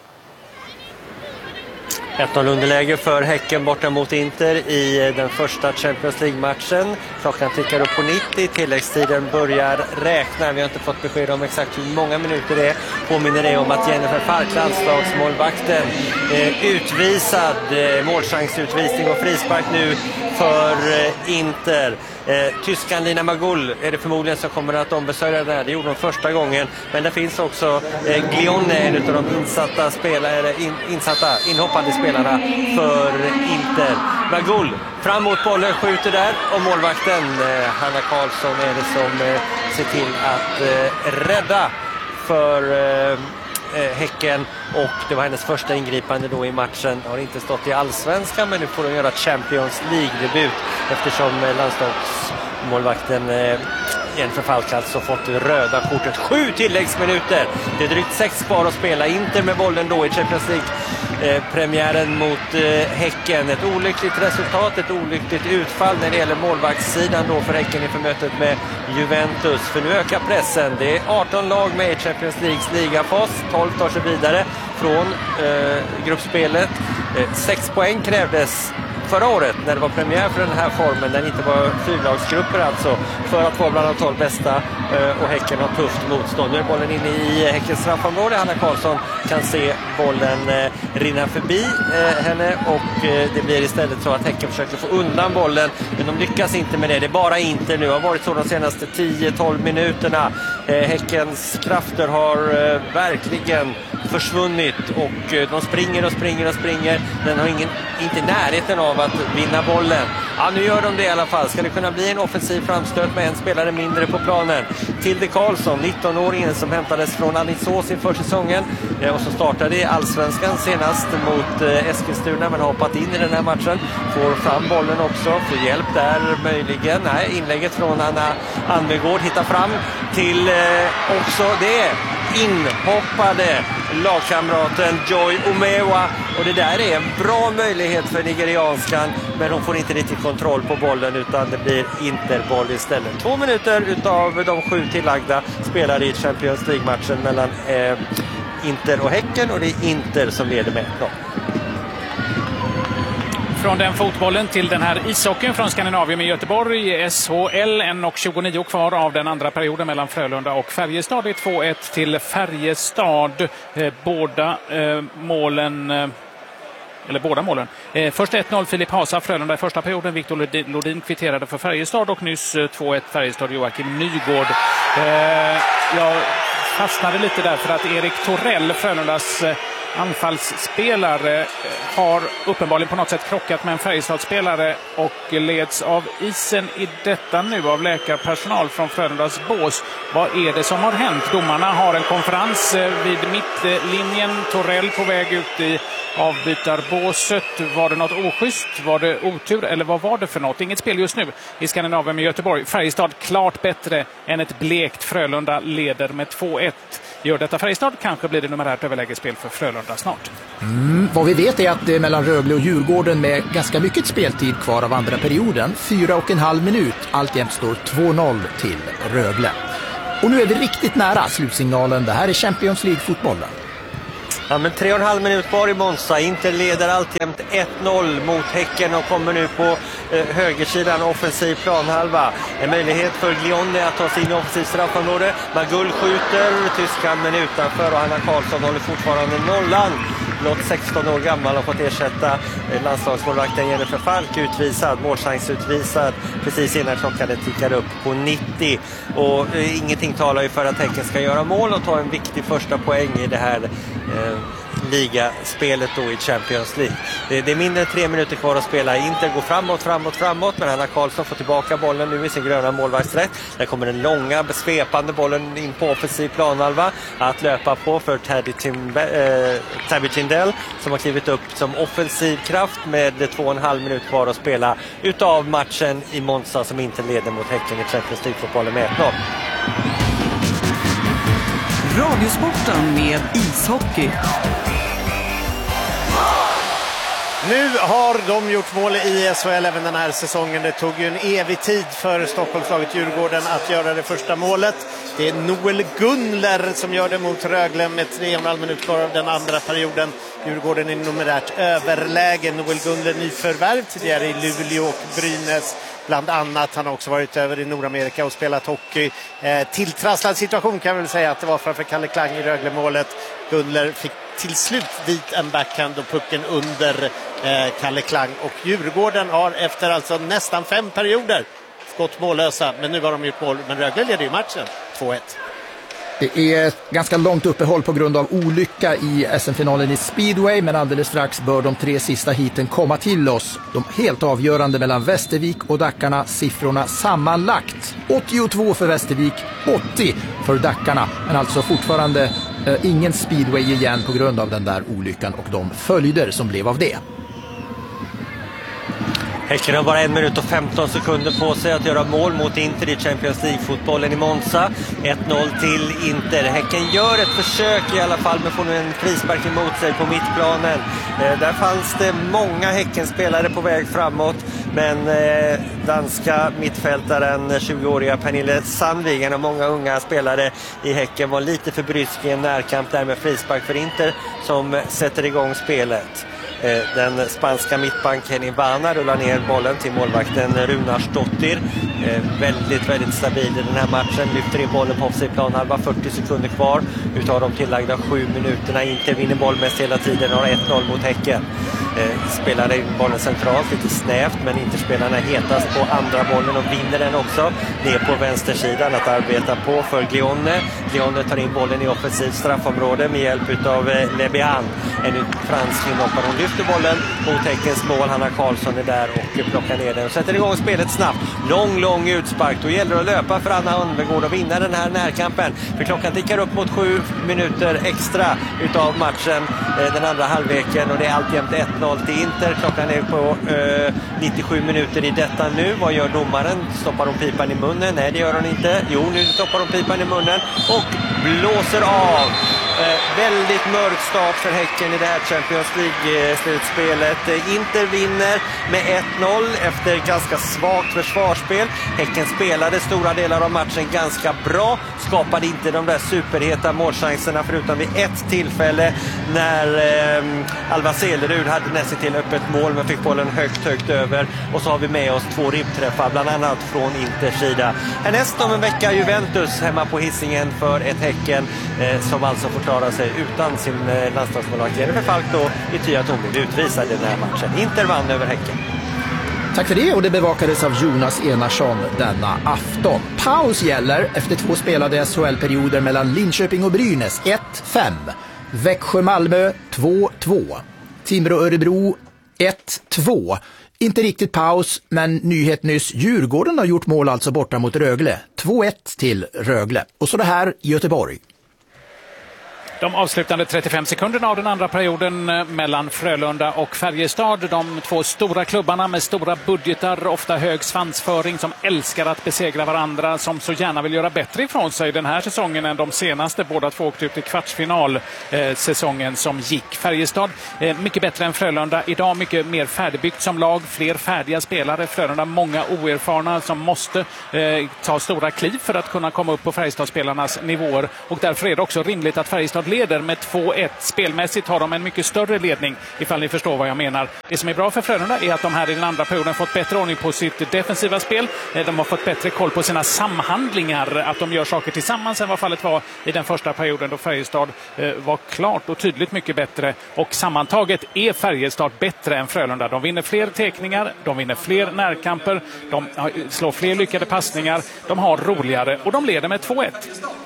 ett noll underläge för Häcken borta mot Inter i den första Champions League-matchen. Klockan tickar upp på nittio, tilläggstiden börjar räkna. Vi har inte fått besked om exakt hur många minuter det är. Påminner det om att Jennifer Falk, landslagsmålvakten, eh, utvisad, eh, målchansutvisning och frispark nu för eh, Inter. Eh, Tyskan Lina Magull är det förmodligen som kommer att ombesörja det här. Det gjorde de första gången. Men det finns också eh, Glione, en av de insatta, spelare, in, insatta inhoppande spelarna för Inter. Magull fram mot bollen, skjuter där. Och målvakten eh, Hanna Karlsson är det som eh, ser till att eh, rädda för eh, Häcken, och det var hennes första ingripande då i matchen. Har inte stått i allsvenskan, men nu får hon göra Champions League-debut eftersom landslagsmålvakten eh, Jennifer Falk alltså fått röda kortet. Sju tilläggsminuter. Det är drygt sex kvar att spela. Inter med bollen då i Champions League-premiären mot eh, Häcken. Ett olyckligt resultat, ett olyckligt utfall när det gäller målvaktssidan då för Häcken inför mötet med Juventus. För nu ökar pressen. Det är arton lag med i Champions Leagues ligafas. tolv tar sig vidare från eh, gruppspelet. Eh, sex poäng krävdes förra året när det var premiär för den här formen, när det inte var fyrlagsgrupper alltså, för att vara bland de tolv bästa, och Häcken har tufft motstånd. Nu är bollen inne i Häckens straffområde. Hanna Karlsson kan se bollen rinna förbi henne, och det blir istället så att Häcken försöker få undan bollen, men de lyckas inte med det. Det är bara inte nu. Det har varit så de senaste tio tolv minuterna. Häckens krafter har verkligen försvunnit, och de springer och springer och springer. Den har ingen, inte i närheten av att vinna bollen. Ja, nu gör de det i alla fall. Ska det kunna bli en offensiv framstöt med en spelare mindre på planen? Tilde Karlsson, nitton-åringen som hämtades från Alingsås inför säsongen och som startade i Allsvenskan senast mot Eskilstuna, men har hoppat in i den här matchen. Får fram bollen också, får hjälp där möjligen. Nej, inlägget från Anna Anvegård hittar fram till eh, också det inhoppade lagkamraten Joy Omewa, och det där är en bra möjlighet för nigerianskan, men hon får inte riktigt kontroll på bollen utan det blir Interboll istället. Två minuter utav de sju tillagda spelar i Champions League-matchen mellan eh, Inter och Häcken, och det är Inter som leder med ett noll. Från den fotbollen till den här ishockeyn från Skandinavien med Göteborg, S H L, en och tjugonio kvar av den andra perioden mellan Frölunda och Färjestad. Det är två ett till Färjestad. Eh, båda eh, målen... Eh, eller båda målen. Eh, först ett noll Filip Hasa, Frölunda i första perioden. Viktor Lodin kvitterade för Färjestad, och nyss eh, två ett Färjestad, Joakim Nygård. Eh, jag fastnade lite där för att Erik Torell, Frölundas eh, anfallsspelare har uppenbarligen på något sätt krockat med en Färjestadsspelare och leds av isen i detta nu av läkarpersonal från Frölundas bås. Vad är det som har hänt? Domarna har en konferens vid mittlinjen. Torell på väg ut i avbytarbåset. Var det något oschysst? Var det otur? Eller vad var det för något? Inget spel just nu i Skandinavien med Göteborg. Färjestad klart bättre än ett blekt Frölunda, leder med två ett. Gör detta Färjestad, kanske blir det numerärt överlägesspel för Frölunda snart. Mm, vad vi vet är att det är mellan Rögle och Djurgården med ganska mycket speltid kvar av andra perioden. Fyra och en halv minut. Alltjämt står två noll till Rögle. Och nu är vi riktigt nära slutsignalen. Det här är Champions League-fotbollen. Ja, men tre och en halv minut kvar i Monza. Inter leder alltjämt ett noll mot Häcken och kommer nu på eh, högersidan offensiv planhalva. En möjlighet för Glione att ta sig in i offensiv straffområde. Magull skjuter, tyskan men utanför och Hanna Karlsson håller fortfarande nollan. Blott sexton år gammal har fått ersätta eh, landslagsmålvakten Jennifer Falk, utvisad, målchansutvisad precis innan klockan tickar upp på nittio. Och eh, ingenting talar ju för att Häcken ska göra mål och ta en viktig första poäng i det här eh, ligaspelet då i Champions League. Det, det är mindre än tre minuter kvar att spela. Inter går framåt, framåt, framåt, men Hanna Karlsson får tillbaka bollen nu i sin gröna målvaktsrätt. Där kommer den långa, besvepande bollen in på offensiv planhalva att löpa på för Tabby Timbe, äh, Tabby Tindell som har klivit upp som offensiv kraft med två och en halv minut kvar att spela utav matchen i Monza som inte leder mot Häcken i Champions League-fotbollen med ett noll. Radiosporten med ishockey. Nu har de gjort mål i S H L även den här säsongen. Det tog ju en evig tid för Stockholmslaget Djurgården att göra det första målet. Det är Noel Gunler som gör det mot Rögle med tre och en halv minut kvar av den andra perioden. Djurgården är numerärt överläge. Noel Gunler nyförvärv tidigare i Luleå och Brynäs bland annat. Han har också varit över i Nordamerika och spelat hockey. Eh, tilltrasslad situation kan man väl säga att det var framför Kalle Klang i Rögle-målet. Gunler fick till slut dit en backhand och pucken under eh, Kalle Klang. Och Djurgården har efter alltså nästan fem perioder gått mållösa. Men nu har de gjort mål. Men Rögle leder ju matchen två ett. Det är ett ganska långt uppehåll på grund av olycka i S M-finalen i Speedway, men alldeles strax bör de tre sista hiten komma till oss. De helt avgörande mellan Västervik och Dackarna, siffrorna sammanlagt. åttiotvå för Västervik, åttio för Dackarna, men alltså fortfarande eh, ingen Speedway igen på grund av den där olyckan och de följder som blev av det. Häcken har bara en minut och femton sekunder på sig att göra mål mot Inter i Champions League-fotbollen i Monza. ett noll till Inter. Häcken gör ett försök i alla fall, men får nu en frispark emot sig på mittplanen. Eh, där fanns det många Häckenspelare på väg framåt, men eh, danska mittfältaren, tjugoåriga Pernille Sandvigen och många unga spelare i Häcken var lite för brysk i en närkamp där med frispark för Inter som sätter igång spelet. Den spanska mittbanken Ivana rullar ner bollen till målvakten Runarsdottir. Väldigt, väldigt stabil i den här matchen. Lyfter in bollen på offensiv planhalva, fyrtio sekunder kvar utav de tillagda sju minuterna. Inte vinner bollmässigt hela tiden, har ett noll mot Häcken. Spelar in bollen centralt, lite snävt, men Interspelarna hetast på andra bollen och vinner den också. Ner på vänstersidan att arbeta på för Glione. Glione tar in bollen i offensiv straffområde med hjälp utav Lebihan. En fransk inhoppare. Hon lyfter bollen mot Häckens mål. Hanna Karlsson är där och plockar ner den och sätter igång spelet snabbt. Lång, lång utspark. Då gäller det att löpa för Anna Önvegård och vinna den här närkampen. För klockan tickar upp mot sju minuter extra utav matchen, den andra halvleken, och det är alltjämt ett noll till Inter. Klockan är på eh, nittiosju minuter i detta nu. Vad gör domaren? Stoppar de pipan i munnen? Nej, det gör hon inte. Jo, nu stoppar de pipan i munnen och blåser av. Eh, väldigt mörk start för Häcken i det här Champions League-slutspelet. Eh, Inter vinner med ett noll efter ganska svagt försvarsspel. Häcken spelade stora delar av matchen ganska bra. Skapade inte de där superheta målchanserna förutom vid ett tillfälle när eh, Alva Selerud hade nästan till öppet mål men fick bollen högt, högt över. Och så har vi med oss två ribbträffar, bland annat från Inters sida. Härnäst om en vecka Juventus hemma på Hisingen för ett Häcken eh, som alltså får klara sig utan sin eh, landslagsmålvakt Jennifer Falk då i ty att hon blev utvisad i den här matchen. Inter vann över Häcken. Tack för det, och det bevakades av Jonas Enarsson denna afton. Paus gäller efter två spelade S H L-perioder mellan Linköping och Brynäs, ett fem. Växjö-Malmö två två. Timrå-Örebro ett två. Inte riktigt paus, men nyhet nyss. Djurgården har gjort mål alltså borta mot Rögle. två ett till Rögle. Och så det här i Göteborg. De avslutande trettiofem sekunderna av den andra perioden mellan Frölunda och Färjestad. De två stora klubbarna med stora budgetar, ofta hög svansföring, som älskar att besegra varandra, som så gärna vill göra bättre ifrån sig den här säsongen än de senaste. Båda två åkte ut i kvartsfinal eh, säsongen som gick. Färjestad eh, mycket bättre än Frölunda. Idag mycket mer färdigbyggt som lag, fler färdiga spelare. Frölunda många oerfarna som måste eh, ta stora kliv för att kunna komma upp på Färjestadspelarnas nivåer. Och därför är det också rimligt att Färjestad leder med två ett. Spelmässigt har de en mycket större ledning, ifall ni förstår vad jag menar. Det som är bra för Frölunda är att de här i den andra perioden fått bättre ordning på sitt defensiva spel. De har fått bättre koll på sina samhandlingar, att de gör saker tillsammans än vad fallet var i den första perioden då Färjestad var klart och tydligt mycket bättre. Och sammantaget är Färjestad bättre än Frölunda. De vinner fler tekningar, de vinner fler närkamper, de slår fler lyckade passningar, de har roligare och de leder med två ett.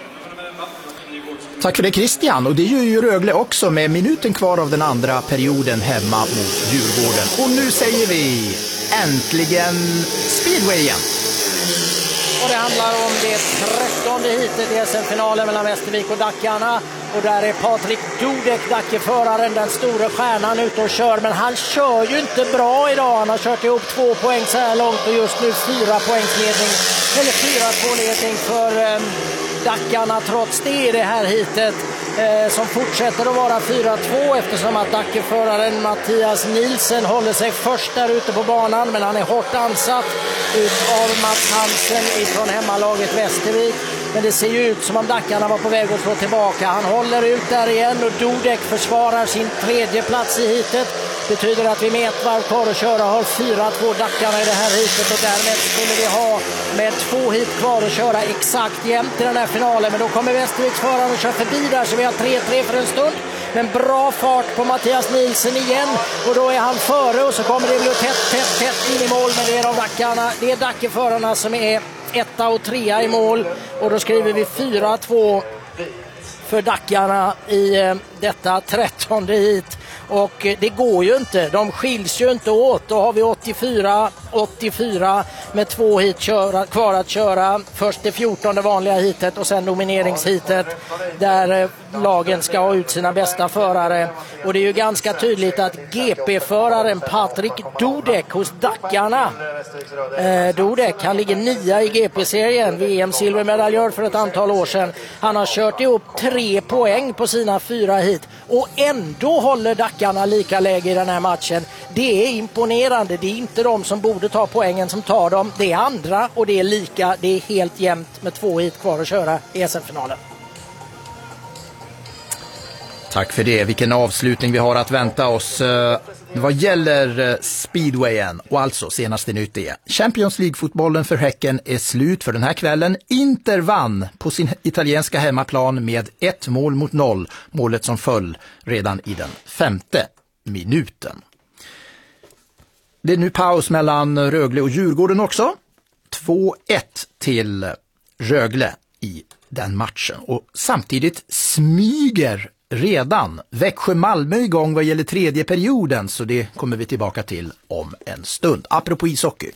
Tack för det Christian, och det gör ju Rögle också med minuten kvar av den andra perioden hemma mot Djurgården. Och nu säger vi äntligen speedway igen. Och det handlar om det trettonde hitet i S M-finalen mellan Västervik och Dackarna. Och där är Patrik Dudek, Dackeföraren, den stora stjärnan, ute och kör. Men han kör ju inte bra idag. Han har kört ihop två poäng så här långt och just nu fyra poängsledning. Eller fyra två-ledning för eh, Dackarna trots det i det här hitet. Eh, som fortsätter att vara fyra två eftersom att Dackeföraren Mattias Nielsen håller sig först där ute på banan. Men han är hårt ansatt ut av Mats Hansen från hemmalaget Västervik. Men det ser ju ut som om Dackarna var på väg att slå tillbaka. Han håller ut där igen och Dudek försvarar sin tredje plats i hitet. Betyder att vi med ett varv kvar att köra har fyra två Dackarna i det här hitet. Och därmed skulle vi ha med två hit kvar att köra exakt jämnt i den här finalen. Men då kommer Västerviks förare och kör förbi där så vi har tre tre för en stund. Men bra fart på Mattias Nielsen igen. Och då är han före och så kommer det bli tätt, tätt, tätt in i mål. Men det är de Dackarna, det är Dackeförarna som är etta och trea i mål. Och då skriver vi fyra två för Dackarna i eh, detta trettonde hit. Och eh, det går ju inte, de skiljs ju inte åt. Då har vi åttiofyra åttiofyra med två hit köra, kvar att köra. Först det fjortonde vanliga hitet och sen nomineringshitet där eh, lagen ska ha ut sina bästa förare. Och det är ju ganska tydligt att G P-föraren Patrik Dudek hos Dackarna, eh, Dudek, han ligger nia i G P-serien, V M-silvermedaljör för ett antal år sedan. Han har kört ihop tre poäng på sina fyra hit och ändå håller Dackarna lika läge i den här matchen. Det är imponerande, det är inte de som borde ta poängen som tar dem, det är andra och det är lika, det är helt jämnt med två hit kvar att köra i S M-finalen. Tack för det. Vilken avslutning vi har att vänta oss uh, vad gäller uh, speedwayen. Och alltså senaste nytt är Champions League-fotbollen för Häcken är slut för den här kvällen. Inter vann på sin italienska hemmaplan med ett mål mot noll. Målet som föll redan i den femte minuten. Det är nu paus mellan Rögle och Djurgården också. två ett till Rögle i den matchen. Och samtidigt smyger redan Växjö-Malmö igång vad gäller tredje perioden, så det kommer vi tillbaka till om en stund. Apropå ishockey.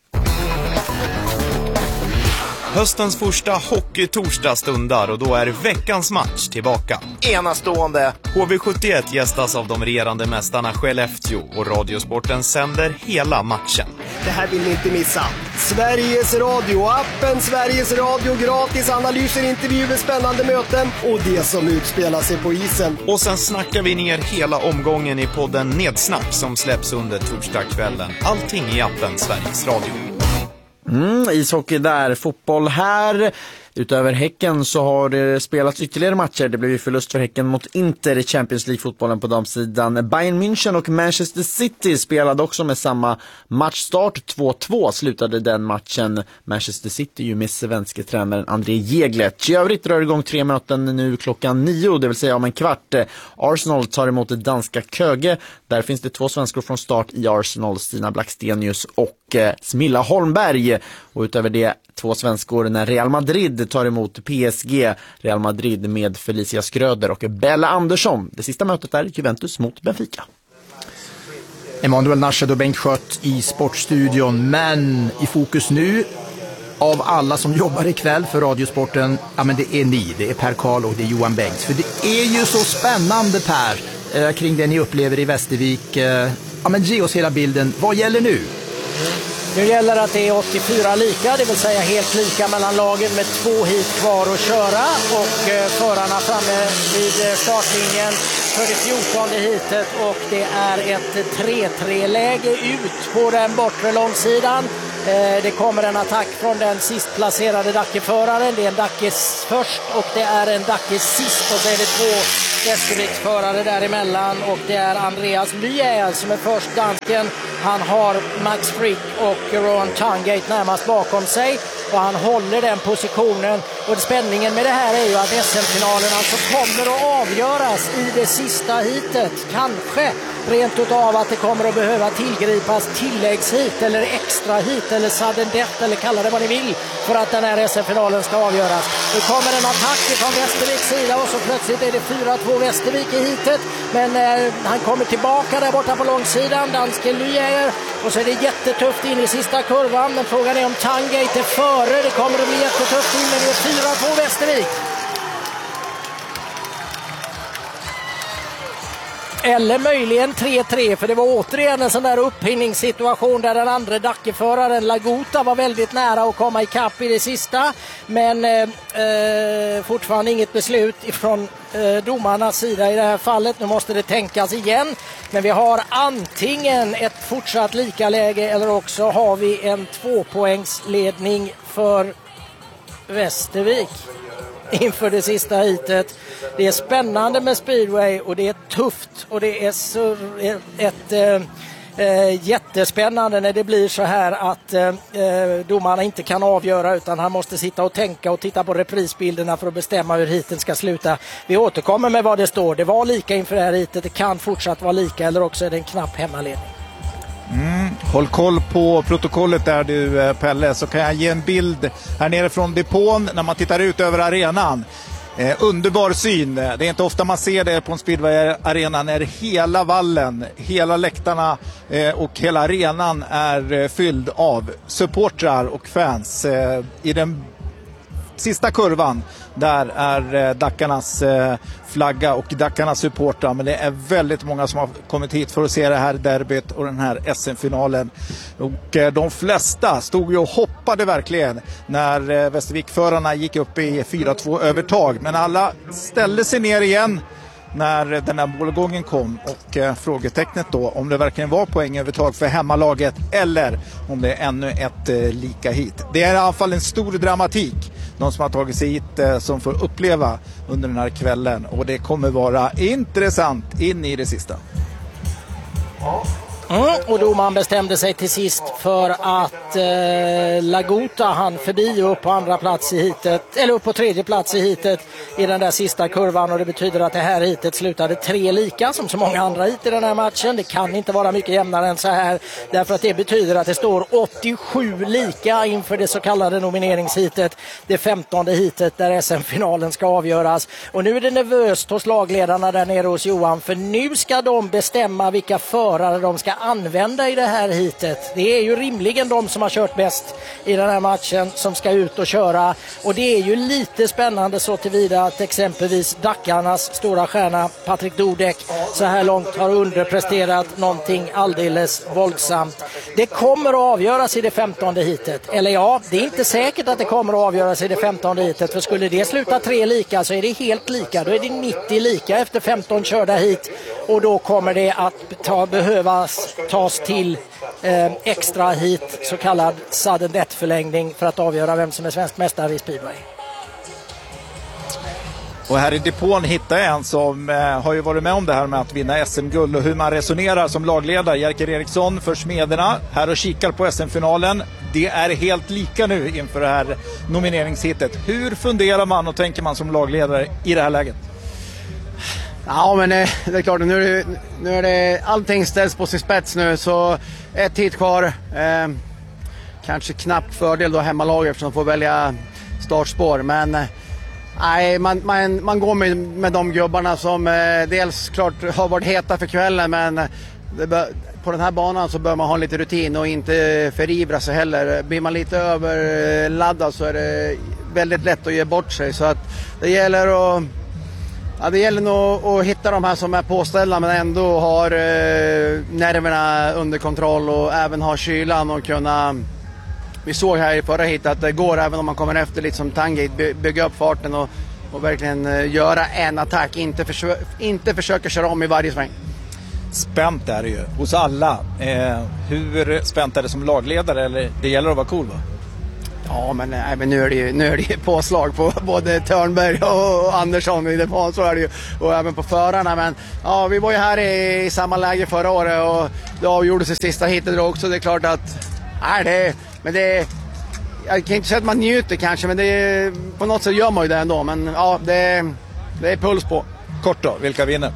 Höstens första hockey-torsdag stundar och då är veckans match tillbaka. Enastående! H V sjuttioett gästas av de regerande mästarna Skellefteå och Radiosporten sänder hela matchen. Det här vill ni inte missa. Sveriges Radio, appen Sveriges Radio, gratis analyser, intervjuer, spännande möten och det som utspelar sig på isen. Och sen snackar vi ner hela omgången i podden Nedsnack som släpps under torsdagskvällen. Allting i appen Sveriges Radio. Mm, ishockey där, fotboll här. Utöver Häcken så har det spelats ytterligare matcher. Det blev ju förlust för Häcken mot Inter i Champions League-fotbollen på damsidan. Bayern München och Manchester City spelade också med samma matchstart. två två slutade den matchen. Manchester City ju med svenska tränaren André Jäglet. I övrigt rör igång tre möten nu klockan nio, det vill säga om en kvart. Arsenal tar emot det danska Köge. Där finns det två svenskor från start i Arsenal, Stina Blackstenius och eh, Smilla Holmberg. Och utöver det två svenskor när Real Madrid Madrid tar emot P S G. Real Madrid med Felicia Skröder och Bella Andersson. Det sista mötet är Juventus mot Benfica. Emanuel Narshed och Bengt Schött i Sportstudion, men i fokus nu av alla som jobbar ikväll för Radiosporten, ja men det är ni, det är Per Karl och det är Johan Bengts. För det är ju så spännande, Per, eh, kring det ni upplever i Västervik. Eh, ja men ge oss hela bilden, vad gäller nu? Nu gäller att det är åttiofyra lika, det vill säga helt lika mellan lagen med två hit kvar att köra, och eh, förarna framme vid startlinjen för det fjortonde hitet, och det är ett tre tre-läge ut på den bortre långsidan. Eh, det kommer en attack från den sistplacerade Dacke-föraren. Det är en Dacke först och det är en Dacke sist, och så är det två Västerviksförare däremellan, och det är Andreas Lyaer som är först, dansken. Han har Max Frick och Rowan Tungate närmast bakom sig, och han håller den positionen. Och spänningen med det här är ju att S M-finalen alltså kommer att avgöras i det sista hitet. Kanske rent utav att det kommer att behöva tillgripas tilläggshit eller extra hit eller sudden death, eller kalla det vad ni vill, för att den här S M-finalen ska avgöras. Nu kommer en attack från Västerviks sida, och så plötsligt är det fyra två Västervik i hitet, men eh, han kommer tillbaka där borta på långsidan, dansken Lyaer, och så är det jättetufft in i sista kurvan, men frågan är om Tungate är före. Det kommer att bli jättetufft in, men det är fyra två Västervik. Eller möjligen tre tre, för det var återigen en sån där upphängningssituation där den andra Dacke-föraren Lagota var väldigt nära att komma i kapp i det sista. Men eh, fortfarande inget beslut ifrån eh, domarnas sida i det här fallet. Nu måste det tänkas igen. Men vi har antingen ett fortsatt lika läge, eller också har vi en tvåpoängsledning för Västervik inför det sista hitet. Det är spännande med speedway, och det är tufft, och det är så ett äh, jättespännande när det blir så här att äh, domarna inte kan avgöra, utan han måste sitta och tänka och titta på reprisbilderna för att bestämma hur hiten ska sluta. Vi återkommer med vad det står. Det var lika inför det här hitet, det kan fortsatt vara lika, eller också är det en knapp hemmaledning. Mm. Håll koll på protokollet där du, Pelle, så kan jag ge en bild här nere från depån när man tittar ut över arenan. Eh, underbar syn. Det är inte ofta man ser det på en speedway-arena när hela vallen, hela läktarna eh, och hela arenan är eh, fylld av supportrar och fans. Eh, I den sista kurvan där är eh, Dackarnas eh, flagga och Dackarnas supportrar, men det är väldigt många som har kommit hit för att se det här derbyt och den här S M-finalen. Och eh, de flesta stod ju och hoppade verkligen när eh, Västervik-förarna gick upp i fyra två övertag, men alla ställde sig ner igen när den här målgången kom, och eh, frågetecknet då om det verkligen var poängövertag för hemmalaget eller om det är ännu ett eh, lika hit. Det är i alla fall en stor dramatik de som har tagit sig hit eh, som får uppleva under den här kvällen, och det kommer vara intressant in i det sista. Ja. Mm, och domaren bestämde sig till sist för att eh, Lagota han förbi upp på andra plats i hitet, eller upp på tredje plats i hitet i den där sista kurvan, och det betyder att det här hitet slutade tre lika som så många andra hit i den här matchen. Det kan inte vara mycket jämnare än så här, därför att det betyder att det står åttiosju lika inför det så kallade nomineringshitet, det femtonde hitet där S M-finalen ska avgöras. Och nu är det nervöst hos lagledarna där nere hos Johan, för nu ska de bestämma vilka förare de ska använda i det här hitet. Det är ju rimligen de som har kört bäst i den här matchen som ska ut och köra, och det är ju lite spännande så tillvida att exempelvis Dackarnas stora stjärna Patrik Dudek så här långt har underpresterat någonting alldeles våldsamt. Det kommer att avgöras i det femtonde hitet, eller ja, det är inte säkert att det kommer att avgöras i det femtonde hitet, för skulle det sluta tre lika så är det helt lika, då är det nittio lika efter femton körda hit, och då kommer det att ta, behövas tas till eh, extra hit, så kallad sudden death-förlängning, för att avgöra vem som är svensk mästare i speedway. Och här i depån hittar jag en som eh, har ju varit med om det här med att vinna S M-guld och hur man resonerar som lagledare. Jerker Eriksson för Smederna, här och kikar på S M-finalen. Det är helt lika nu inför det här nomineringshittet. Hur funderar man och tänker man som lagledare i det här läget? Ja, men det är klart, nu är det, nu är det allting ställs på sin spets nu, så ett hit kvar. Eh, kanske knappt fördel då hemmalaget, eftersom de får välja startspår. Men nej, man, man, man går med, med de gubbarna som eh, dels klart har varit heta för kvällen, men det bör, på den här banan så bör man ha lite rutin och inte förivra sig heller. Blir man lite överladdad så är det väldigt lätt att ge bort sig. Så att det gäller att Ja, det gäller nog att hitta de här som är påställda men ändå har eh, nerverna under kontroll och även har kylan och kunna... Vi såg här i förra hit att det går även om man kommer efter lite som Tangate, by- bygga upp farten och, och verkligen eh, göra en attack, inte, försö- inte försöka köra om i varje sväng. Spänt är det ju hos alla. Eh, hur spänt är det som lagledare? Eller det gäller att vara cool, va? Ja, men, nej, men nu är det ju, nu är det ju påslag på både Törnberg och Andersson i det, så är det ju, och även på förarna. Men ja, vi var ju här i, i samma läge förra året och det avgjordes i sista hitet också. Det är klart att nej, det, men det, jag kan inte säga att man njuter kanske, men det, på något sätt gör man ju det ändå. Men ja, det, det är puls på. Kort då, vilka vinner?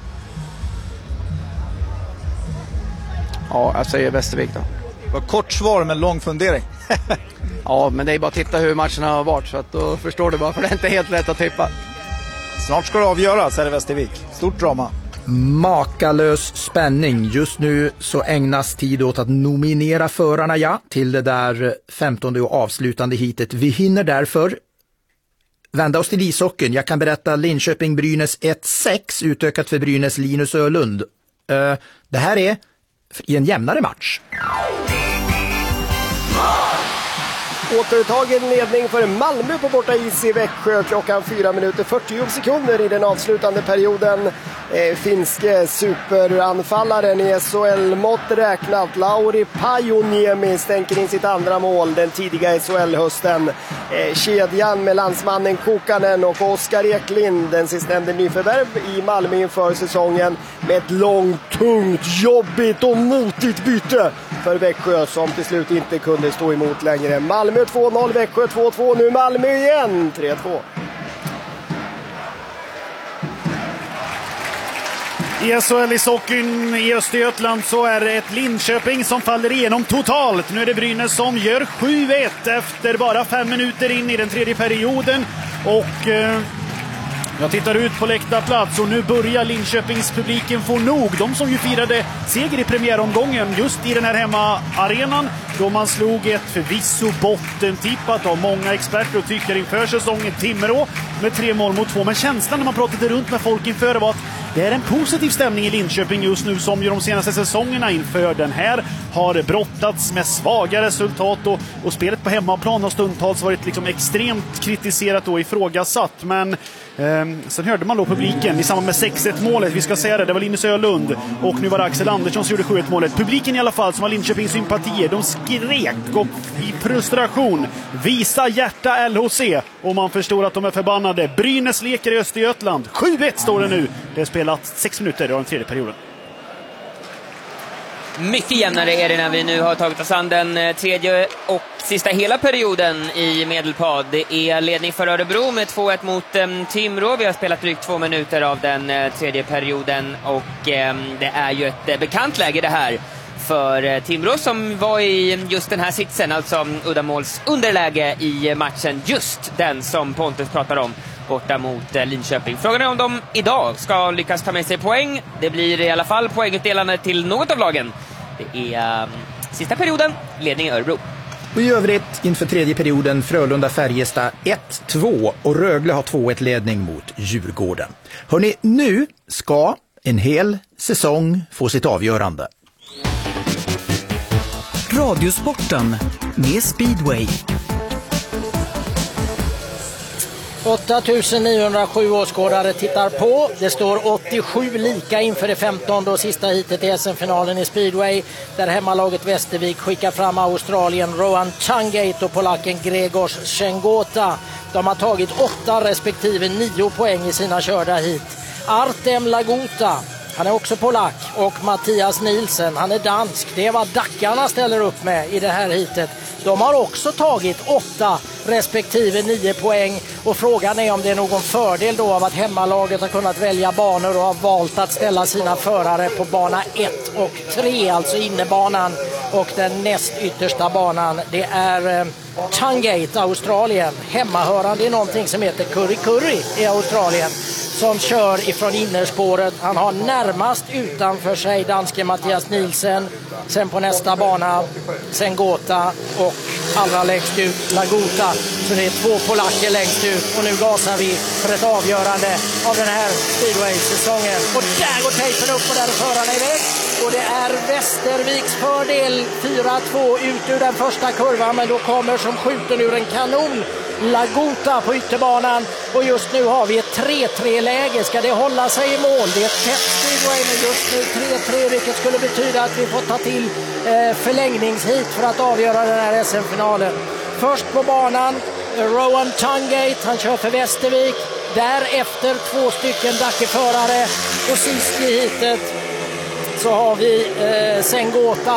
Ja, jag säger Västervik då. Det var kort svar med lång fundering. Ja, men det är bara att titta hur matcherna har varit, så att då förstår du bara, för det är inte helt lätt att tippa. Snart ska det avgöras, är det Västervik. Stort drama. Makalös spänning. Just nu så ägnas tid åt att nominera förarna, ja, till det där femtonde och avslutande hitet. Vi hinner därför vända oss till ishockeyn. Jag kan berätta Linköping-Brynäs ett sex, utökat för Brynäs Linus Ölund. Uh, det här är i en jämnare match. Återtagen ledning för Malmö på borta is i Växjö klockan fyra minuter fyrtio sekunder i den avslutande perioden. Eh, finske superanfallaren i S H L-mått räknat Lauri Pajoniemi stänker in sitt andra mål den tidiga S H L-hösten. Eh, kedjan med landsmannen Kokanen och Oskar Eklind, den sistnämnde nyförvärv i Malmö inför säsongen, med ett långt, tungt, jobbigt och motigt byte för Växjö som till slut inte kunde stå emot längre. Malmö två noll, Växjö två två, nu Malmö igen tre två. I S H L-ishockeyn i Östergötland så är det ett Linköping som faller igenom totalt. Nu är det Brynäs som gör sju ett efter bara fem minuter in i den tredje perioden. Och eh, jag tittar ut på läktarplats och nu börjar Linköpings publiken få nog. De som ju firade seger i premiäromgången just i den här hemmaarenan, då man slog ett förvisso bottentippat av många experter och tycker inför säsongen Timrå med tre mål mot två. Men känslan när man pratade runt med folk inför var att det är en positiv stämning i Linköping just nu, som ju de senaste säsongerna inför den här har brottats med svaga resultat och, och spelet på hemmaplan har stundtals varit liksom extremt kritiserat och ifrågasatt. Men eh, sen hörde man då publiken i samband med sex ett målet, vi ska säga det, det var Linus Ölund och nu var det Axel Andersson som gjorde sju ett målet. Publiken i alla fall, som har Linköpings sympatier, de skrek och i frustration: visa hjärta L H C, och man förstår att de är förbannade. Brynäs leker i Östergötland, sju ett står det nu. Det är spelat sex minuter av den tredje perioden. Mycket jämnare är det när vi nu har tagit oss an den tredje och sista hela perioden i Medelpad. Det är ledning för Örebro med två ett mot um, Timrå. Vi har spelat drygt två minuter av den uh, tredje perioden och um, det är ju ett uh, bekant läge det här för uh, Timrå, som var i just den här sitsen, alltså uddamåls underläge i matchen, just den som Pontus pratar om borta mot uh, Linköping. Frågan är om de idag ska lyckas ta med sig poäng. Det blir i alla fall poängutdelande till något av lagen. Det är um, sista perioden, ledning i Örebro. Och i övrigt inför tredje perioden Frölunda-Färjestad ett två och Rögle har två ett ledning mot Djurgården. Hörrni, nu ska en hel säsong få sitt avgörande. Radiosporten med Speedway. åtta tusen niohundrasju åskådare tittar på. Det står åttiosju lika inför det femtonde och sista hitet i S M-finalen i Speedway, där hemmalaget Västervik skickar fram Australien Rowan Tangate och polacken Gregors Szengota. De har tagit åtta respektive nio poäng i sina körda hit. Artem Lagota, han är också polack, och Mattias Nielsen, han är dansk. Det är vad dackarna ställer upp med i det här hitet. De har också tagit åtta respektive nio poäng, och frågan är om det är någon fördel då av att hemmalaget har kunnat välja banor och har valt att ställa sina förare på bana ett och tre, alltså innebanan och den näst yttersta banan. Det är Tungate, Australien, hemmahörande i någonting som heter Curry Curry i Australien, som kör ifrån innerspåret. Han har närmast utanför sig danske Mathias Nielsen, sen på nästa bana Sengota och allra längst ut Lagota. Så det är två polacker längst ut och nu gasar vi för ett avgörande av den här speedway-säsongen. Och där går tejpen upp och där är förarna iväg. Och det är Västerviks fördel, fyra två ut ur den första kurvan, men då kommer som skjuten ur en kanon Lagota på ytterbanan och just nu har vi ett tre tre-läge. Ska det hålla sig i mål? Det är ett tätt speedway, men just nu tre tre, vilket skulle betyda att vi får ta till eh, förlängningshit för att avgöra den här S M-finalen. Först på banan Rowan Tungate, han kör för Västervik. Därefter två stycken Dackeförare och sist i hitet så har vi eh, Sengota.